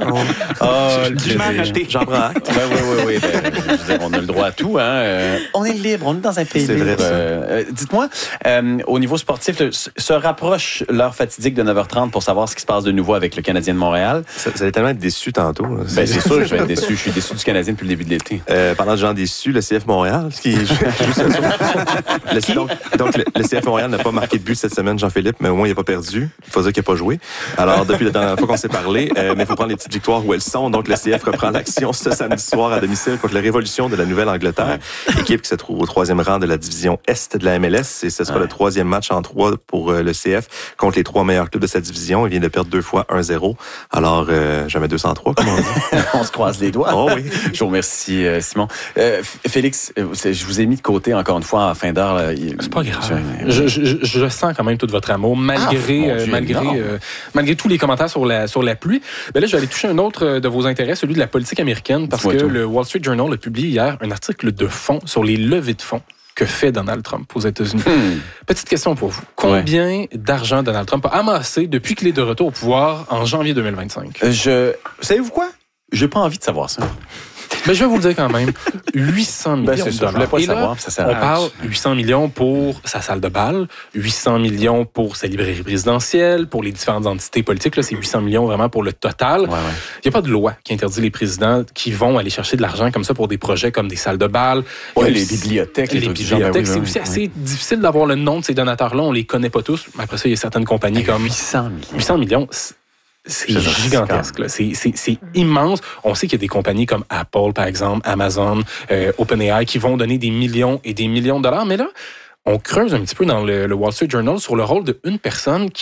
J'en prends acte. Oui. On a le droit à tout. Hein. On est libre, on est dans un pays libre. Dites-moi, au niveau sportif, se rapproche l'heure fatidique de 9h30 pour savoir ce qui se passe de nouveau avec le Canadien de Montréal. Vous allez tellement être déçus tantôt. C'est sûr que je vais être déçu. Je suis déçu du Canadien depuis le début de l'été. Pendant que j'en déçu, le CF Montréal, qui joue ce soir. Donc, le CF Montréal n'a pas marqué de but cette semaine, Jean-Philippe, mais au moins, il n'a pas perdu. Il faut dire qu'il n'a pas joué. Alors, depuis la dernière fois qu'on s'est parlé, mais il faut prendre les petites victoires où elles sont. Donc, le CF reprend l'action ce samedi soir à domicile contre la Révolution de la Nouvelle-Angleterre, équipe qui se trouve au 3e rang de la division Est de la MLS. Et ce sera le 3e match en 3 pour le CF contre les 3 meilleurs clubs de sa division. Il vient de perdre 2 fois 1-0. Alors, jamais 203, comme on dit. On se croise les doigts. Oh oui. Je vous remercie, Simon. Félix, je vous ai mis de côté encore une fois en fin d'heure. C'est pas grave. Je sens quand même tout votre amour, malgré tous les commentaires sur la pluie. Ben là, je vais aller toucher un autre de vos intérêts, celui de la politique américaine, parce que le Wall Street Journal a publié hier un article de fonds sur les levées de fonds que fait Donald Trump aux États-Unis. Petite question pour vous. Combien d'argent Donald Trump a amassé depuis qu'il est de retour au pouvoir en janvier 2025? Savez-vous quoi? J'ai pas envie de savoir ça. Mais je vais vous le dire quand même. 800 millions de dollars. Je voulais pas le savoir, ça sert à on parle 800 millions pour sa salle de bal, 800 millions pour sa librairie présidentielle, pour les différentes entités politiques. Là, c'est 800 millions vraiment pour le total. Il n'y a pas de loi qui interdit les présidents qui vont aller chercher de l'argent comme ça pour des projets comme des salles de bal. Les bibliothèques. C'est aussi assez difficile d'avoir le nom de ces donateurs-là. On les connaît pas tous. Mais après ça, il y a certaines compagnies comme 800 millions. C'est gigantesque. C'est immense. On sait qu'il y a des compagnies comme Apple, par exemple, Amazon, OpenAI, qui vont donner des millions et des millions de dollars. Mais là, on creuse un petit peu dans le Wall Street Journal sur le rôle d'une personne qui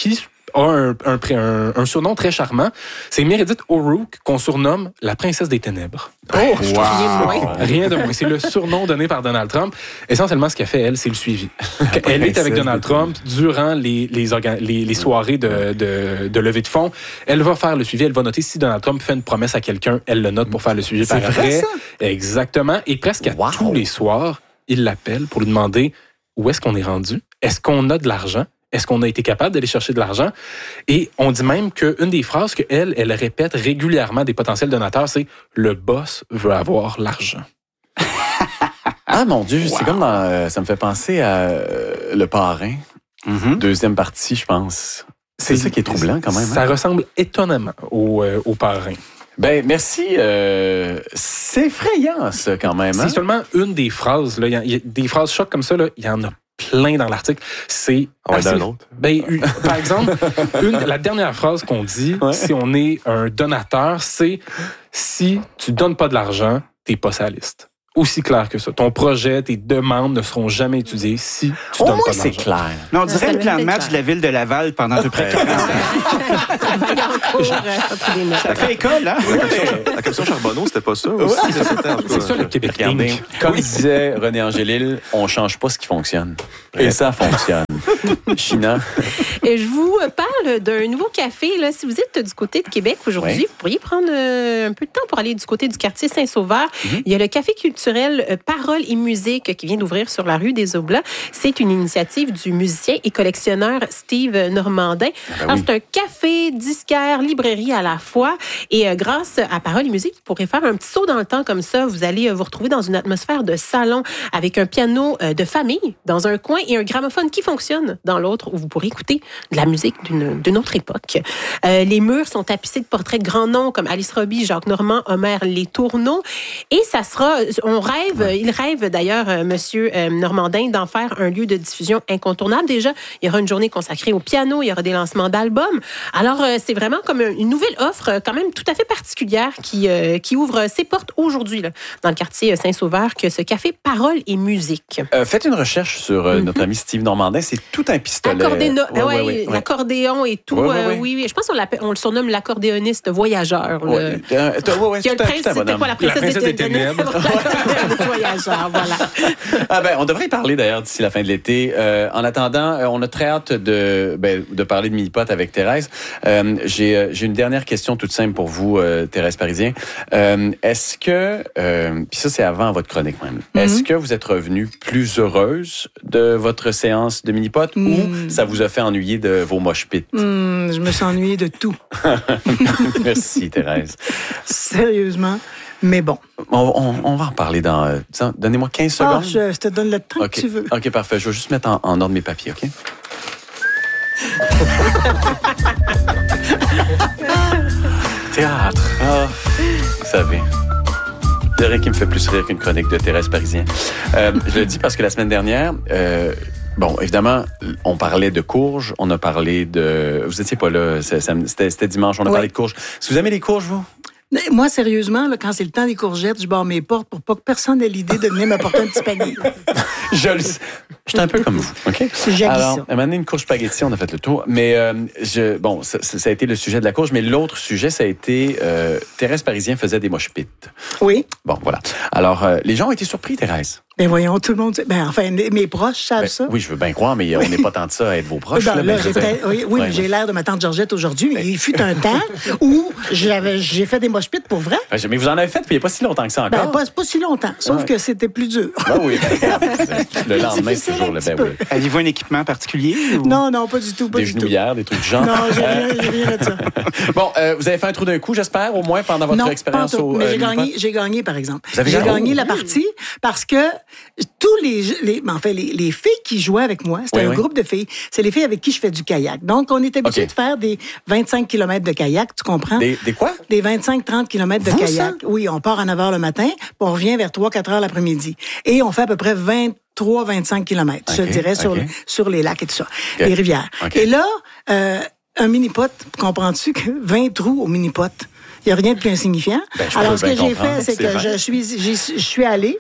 a un surnom très charmant. C'est Meredith O'Rourke qu'on surnomme la princesse des ténèbres. Rien de moins. Rien de moins. C'est le surnom donné par Donald Trump. Essentiellement, ce qu'elle fait, elle, c'est le suivi. Elle est avec Donald Trump durant les soirées de levée de fonds. Elle va faire le suivi. Elle va noter si Donald Trump fait une promesse à quelqu'un, elle le note pour faire le suivi par après. Exactement. Et presque à tous les soirs, il l'appelle pour lui demander où est-ce qu'on est rendu. Est-ce qu'on a de l'argent? Est-ce qu'on a été capable d'aller chercher de l'argent? Et on dit même qu'une des phrases qu'elle répète régulièrement des potentiels donateurs, c'est « Le boss veut avoir l'argent ». Ah mon Dieu, c'est comme dans... ça me fait penser à Le Parrain, deuxième partie, je pense. C'est ça qui est troublant quand même. Ça ressemble étonnamment au Parrain. Ben merci. C'est effrayant, ça, quand même. C'est seulement une des phrases. Là. Il y a des phrases chocs comme ça, là. Il y en a plein dans l'article. C'est d'un autre. Par exemple, la dernière phrase qu'on dit, si on est un donateur, c'est « Si tu donnes pas de l'argent, t'es pas sur la liste ». Aussi clair que ça. Ton projet, tes demandes ne seront jamais étudiées si tu donnes pas de l'argent. C'est clair. Mais on dirait le plan de match de la ville de Laval pendant à peu près 40 ans. Ça fait école, hein? La commission Charbonneau, c'était pas ça aussi. C'est ça, le Québec. Comme disait René Angélil, on change pas ce qui fonctionne. Et ça fonctionne. China. Et je vous parle d'un nouveau café. Là. Si vous êtes du côté de Québec aujourd'hui, vous pourriez prendre un peu de temps pour aller du côté du quartier Saint-Sauveur. Il y a le café culturel Paroles et musique qui vient d'ouvrir sur la rue des Oblats. C'est une initiative du musicien et collectionneur Steve Normandin. Alors, c'est un café, disquaire, librairie à la fois. Et grâce à Paroles et musique, vous pourrez faire un petit saut dans le temps comme ça. Vous allez vous retrouver dans une atmosphère de salon avec un piano de famille dans un coin et un gramophone qui fonctionne dans l'autre où vous pourrez écouter de la musique d'une autre époque. Les murs sont tapissés de portraits de grands noms comme Alice Roby, Jacques Normand, Homer Les Tourneaux. Et ça sera... il rêve d'ailleurs, Monsieur Normandin, d'en faire un lieu de diffusion incontournable. Déjà, il y aura une journée consacrée au piano, il y aura des lancements d'albums. Alors, c'est vraiment comme une nouvelle offre quand même tout à fait particulière qui ouvre ses portes aujourd'hui là, dans le quartier Saint-Sauveur, que ce café Paroles et musique. Faites une recherche sur notre ami Steve Normandin. C'est tout un pistolet. L'accordéon et tout. Oui. Je pense qu'on le surnomme l'accordéoniste voyageur. Qui a le prince, c'était pas la princesse des ténèbres. Voyageur, voilà. On devrait y parler d'ailleurs d'ici la fin de l'été. En attendant, on a très hâte de parler de mini-pot avec Thérèse. J'ai une dernière question toute simple pour vous, Thérèse Parisien. Est-ce que, puis ça c'est avant votre chronique même, est-ce que vous êtes revenue plus heureuse de votre séance de mini-pot ou ça vous a fait ennuyer de vos mosh pits? Je me suis ennuyée de tout. Merci Thérèse. Sérieusement. Mais bon. On va en parler dans... donnez-moi 15 secondes. Je te donne le temps que tu veux. OK, parfait. Je vais juste mettre en ordre mes papiers, OK? Théâtre. Vous savez. Il y a rien qui me fait plus rire qu'une chronique de Thérèse Parisien. Je le dis parce que la semaine dernière... évidemment, on parlait de courges, on a parlé de... Vous étiez pas là, c'était dimanche, on a parlé de courges. Est-ce que vous aimez les courges, vous? Moi, sérieusement, là, quand c'est le temps des courgettes, je barre mes portes pour pas que personne ait l'idée de venir m'apporter un petit panier. Je suis un peu comme vous, OK? Alors, à un moment donné, une courge spaghetti, on a fait le tour. Mais, ça a été le sujet de la courge, mais l'autre sujet, ça a été Thérèse Parisien faisait des mosh pits. Oui. Bon, voilà. Alors, les gens ont été surpris, Thérèse. Ben voyons, tout le monde... mes proches savent ça. Oui, je veux bien croire, mais on n'est pas tant de ça à être vos proches. Mais j'ai l'air de ma tante Georgette aujourd'hui, mais il fut un temps où j'ai fait des mosh pits pour vrai. Mais vous en avez fait, puis il n'y a pas si longtemps que ça encore. Pas si longtemps, sauf que c'était plus dur. Oui, le lendemain, c'est toujours le bain. Avez-vous un équipement particulier? Ou... Non, pas du tout. Des genouillères, des trucs du genre. Non, j'ai rien de ça. Bon, vous avez fait un trou d'un coup, j'espère, au moins pendant votre expérience au... Mais j'ai gagné, par exemple. Vous avez gagné la partie parce que tous les filles qui jouaient avec moi, c'était un groupe de filles, c'est les filles avec qui je fais du kayak. Donc, on est habitué de faire des 25 km de kayak, tu comprends? Des quoi? Des 25-30 km de kayak. Oui, on part à 9 h le matin, puis on revient vers 3-4 h l'après-midi. Et on fait à peu près 23-25 km, je dirais, sur les lacs et tout ça, les rivières. Et là, un mini-pot, comprends-tu que 20 trous au mini-pot? Il n'y a rien de plus insignifiant. Alors, ce que j'ai fait, c'est que je suis allée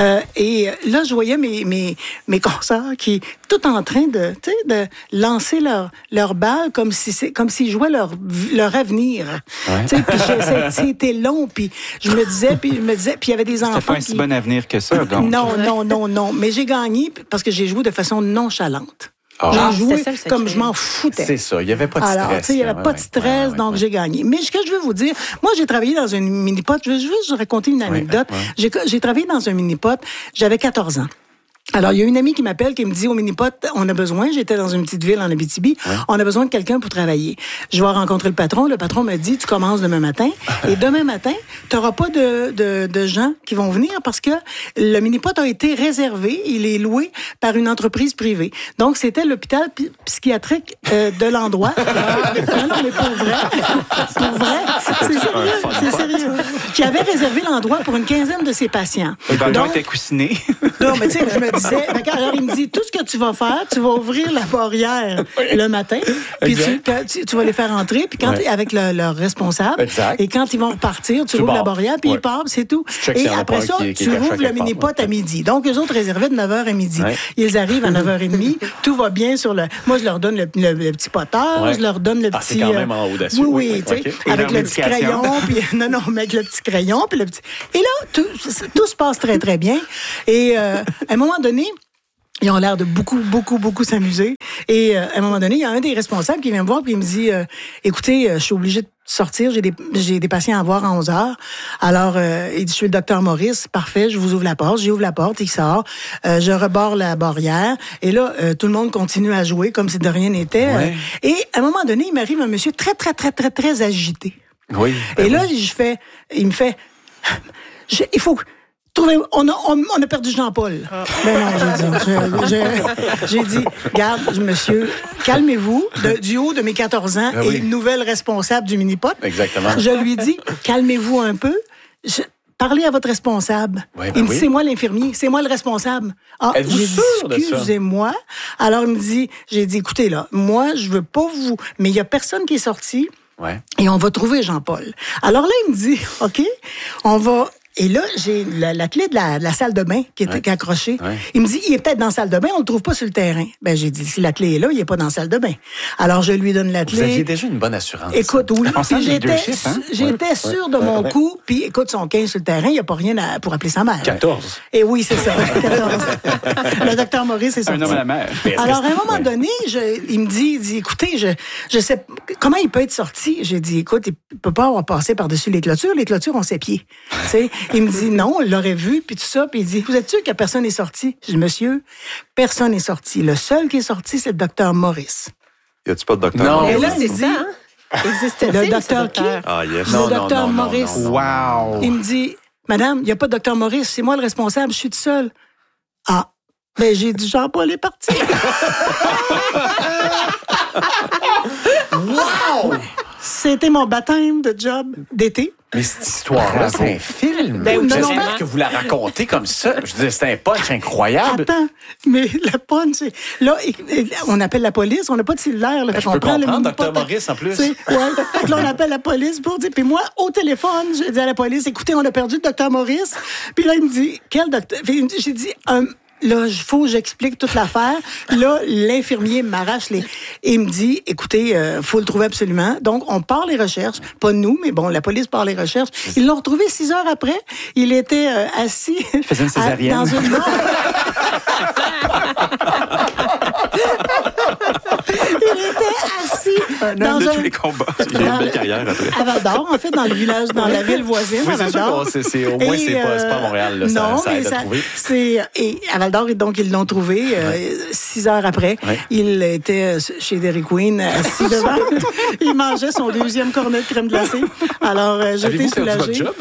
et là, je voyais mes consoeurs qui tout en train de lancer leur balle comme s'ils jouaient leur avenir. Ouais. Puis c'était long, puis je me disais, puis il y avait des enfants C'était pas un si bon avenir que ça, donc. Non. Mais j'ai gagné parce que j'ai joué de façon nonchalante. J'ai joué comme je m'en foutais. C'est ça, il n'y avait pas de stress. Alors, il n'y avait pas de stress, donc j'ai gagné. Mais ce que je veux vous dire, moi, j'ai travaillé dans une mini-pot. Je veux juste raconter une anecdote. J'ai travaillé dans un mini-pot. J'avais 14 ans. Alors, il y a une amie qui m'appelle, qui me dit, au mini-pot, on a besoin, j'étais dans une petite ville en Abitibi, on a besoin de quelqu'un pour travailler. Je vais rencontrer le patron me dit, tu commences demain matin, et demain matin, tu n'auras pas de gens qui vont venir parce que le mini-pot a été réservé, il est loué par une entreprise privée. Donc, c'était l'hôpital psychiatrique de l'endroit. Non, mais pour vrai. C'est sérieux. Qui avait réservé l'endroit pour une quinzaine de ses patients. Donc, était coussiné. Non, mais tu sais, je me disais, alors il me dit, tout ce que tu vas faire, tu vas ouvrir la barrière le matin, puis tu vas les faire entrer, puis quand avec leur responsable, et quand ils vont repartir, tu ouvres la barrière, puis ils partent, c'est tout. Et après ça, tu ouvres le mini-pot à midi. Donc, eux autres réservaient de 9h à midi. Ils arrivent à 9h30, tout va bien sur le... Moi, je leur donne le petit poteur, je leur donne le petit... c'est quand même en audacieux. Oui, tu sais, avec le petit crayon, puis... Non, mais avec le petit crayon, puis le petit... Et là, tout se passe très, très bien. Et à un moment donné, ils ont l'air de beaucoup s'amuser. Et à un moment donné, il y a un des responsables qui vient me voir et il me dit écoutez, je suis obligé de sortir, j'ai des patients à voir à 11h. Alors, il dit, je suis le docteur Maurice, parfait, je vous ouvre la porte. J'ouvre la porte, il sort. Je reborde la barrière. Et là, tout le monde continue à jouer comme si de rien n'était. Et à un moment donné, il m'arrive un monsieur très agité. Oui. Et là, il me fait, il faut... On a perdu Jean-Paul. Mais non, j'ai dit, regarde, monsieur, calmez-vous, du haut de mes 14 ans et une nouvelle responsable du mini-pot. Exactement. Je lui dis, calmez-vous un peu. Parlez à votre responsable. Il me dit, c'est moi l'infirmier, c'est moi le responsable. J'ai dit, excusez-moi. Alors, il me dit, j'ai dit, écoutez, là, moi, je veux pas vous... Mais il y a personne qui est sorti et on va trouver Jean-Paul. Alors là, il me dit, OK, on va... Et là, j'ai la clé de la salle de bain qui est accrochée. Il me dit, il est peut-être dans la salle de bain, on le trouve pas sur le terrain. Ben, j'ai dit, si la clé est là, il est pas dans la salle de bain. Alors, je lui donne la clé. Vous aviez déjà une bonne assurance. Écoute, oui. Puis j'étais sûr de mon coup. Puis, écoute, son 15 sur le terrain, il n'y a pas rien pour appeler sa mère. 14. Et oui, c'est ça. 14. Le docteur Maurice, c'est ça. Un homme à la mer. Alors, à un moment donné, il me dit, écoutez, je sais, comment il peut être sorti? J'ai dit, écoute, il peut pas avoir passé par-dessus les clôtures. Les clôtures ont ses pieds. Tu sais, il me dit, non, on l'aurait vu, puis tout ça. Puis il dit, vous êtes sûr que personne n'est sorti? Je dis, monsieur, personne n'est sorti. Le seul qui est sorti, c'est le docteur Maurice. Y a-tu pas de docteur Non, Maurice? là, c'est ça. Le docteur qui? Ah, yes. Le docteur Maurice. Wow. Il me dit, madame, il n'y a pas de docteur Maurice, c'est moi le responsable, je suis tout seul. Ah, ben j'ai dit, Jean-Paul est parti. Wow! C'était mon baptême de job d'été. Mais cette histoire-là, c'est un film. J'espère que vous la racontez comme ça. Je disais, c'est un punch incroyable. Attends, mais le punch, là, on appelle la police, on n'a pas de cellulaire. Là, je peux comprendre, docteur Maurice, en plus. Fait que là, on appelle la police pour dire, puis moi, au téléphone, j'ai dit à la police, écoutez, on a perdu le docteur Maurice. Puis là, il me dit, quel docteur? J'ai dit, là, il faut que j'explique toute l'affaire. Là, l'infirmier m'arrache les... Et il me dit, écoutez, faut le trouver absolument. Donc, on part les recherches. Pas nous, mais bon, la police part les recherches. Ils l'ont retrouvé 6 heures après. Il était assis... Il faisait une césarienne. Dans une... Il était assis dans de tous les combats. J'ai une belle carrière après. À Val-d'Or, en fait, dans le village, dans la ville voisine, oui, à Val-d'Or. Au moins, c'est pas Montréal. Là, non, ça aide à trouver. Et à Val-d'Or, donc, ils l'ont trouvé 6 heures après. Il était chez Dairy Queen, assis devant. Il mangeait son 2e cornet de crème glacée. Alors, j'étais soulagée. Avez-vous perdu votre job?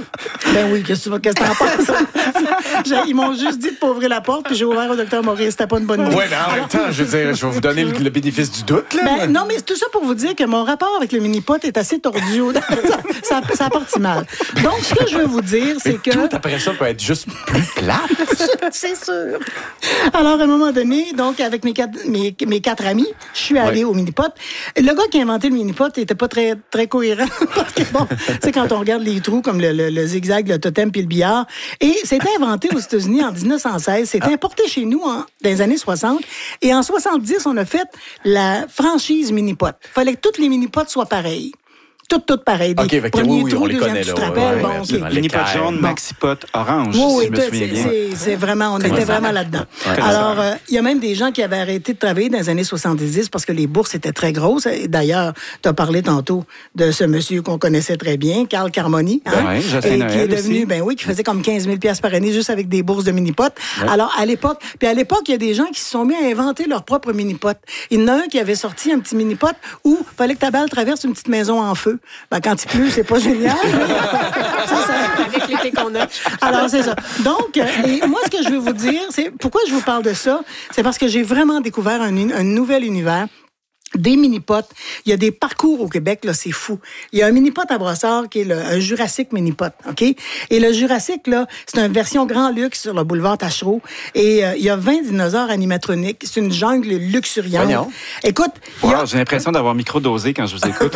Ben oui, qu'est-ce que t'en penses? Ils m'ont juste dit de pas ouvrir la porte, puis j'ai ouvert au docteur Maurice. C'était pas une bonne nouvelle. Oui, mais en même temps, je veux dire, je vais vous donner le bénéfice du doute. Là. Ben, non, mais tout ça pour vous dire que mon rapport avec le mini-pot est assez tordu. ça a parti mal. Donc, ce que je veux vous dire, c'est que... Tout après ça peut être juste plus plate. C'est sûr. Alors, à un moment donné, donc, avec mes quatre amis, je suis allée au mini-pot. Le gars qui a inventé le mini-pot n'était pas très, très cohérent. Parce que, bon, tu sais, quand on regarde les trous comme le zigzag, le totem puis le billard, et c'était inventé aux États-Unis en 1916. C'était importé chez nous dans les années 60. Et en 70, on a fait la franchise mini-pot. Il fallait que toutes les mini-pots soient pareilles. Toutes pareilles. OK, premier trou, on les connaît, tu te rappelles. Mini-pot jaune, maxi-pot orange, si je me souviens bien. C'est vraiment, on était vraiment là-dedans. Ouais. Alors, il y a même des gens qui avaient arrêté de travailler dans les années 70 parce que les bourses étaient très grosses. Et d'ailleurs, tu as parlé tantôt de ce monsieur qu'on connaissait très bien, Carl Carmoni. Hein? Oui, Jocelyn Noël qui est devenu, aussi. Qui faisait comme 15 000 $ par année juste avec des bourses de mini-pot. Ouais. Alors, à l'époque, il y a des gens qui se sont mis à inventer leur propre mini-pot. Il y en a un qui avait sorti un petit mini-pot où il fallait que ta balle traverse une petite maison en feu. Ben, quand il pleut, c'est pas génial. Avec l'été qu'on a. Alors, c'est ça. Donc, et moi, ce que je veux vous dire, c'est pourquoi je vous parle de ça, c'est parce que j'ai vraiment découvert un nouvel univers. Des mini-pots. Il y a des parcours au Québec, là, c'est fou. Il y a un mini-pot à Brossard qui est un Jurassic mini-pot, OK? Et le Jurassic, là, c'est une version grand luxe sur le boulevard Tachereau. Et il y a 20 dinosaures animatroniques. C'est une jungle luxuriante. Voyons. Écoute... J'ai l'impression d'avoir micro-dosé quand je vous écoute.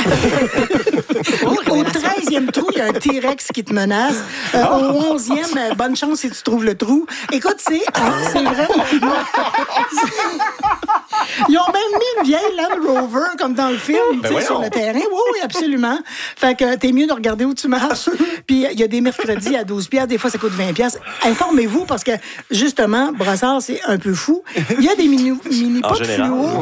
Au 13e trou, il y a un T-Rex qui te menace. Au 11e, bonne chance si tu trouves le trou. Écoute, c'est vrai. Ils ont même mis une vieille Land Rover, comme dans le film, sur le terrain. Oui, absolument. Fait que t'es mieux de regarder où tu marches. Puis il y a des mercredis à 12 $. Des fois, ça coûte 20 $. Informez-vous, parce que, justement, Brossard, c'est un peu fou. Il y a des mini-pots fluo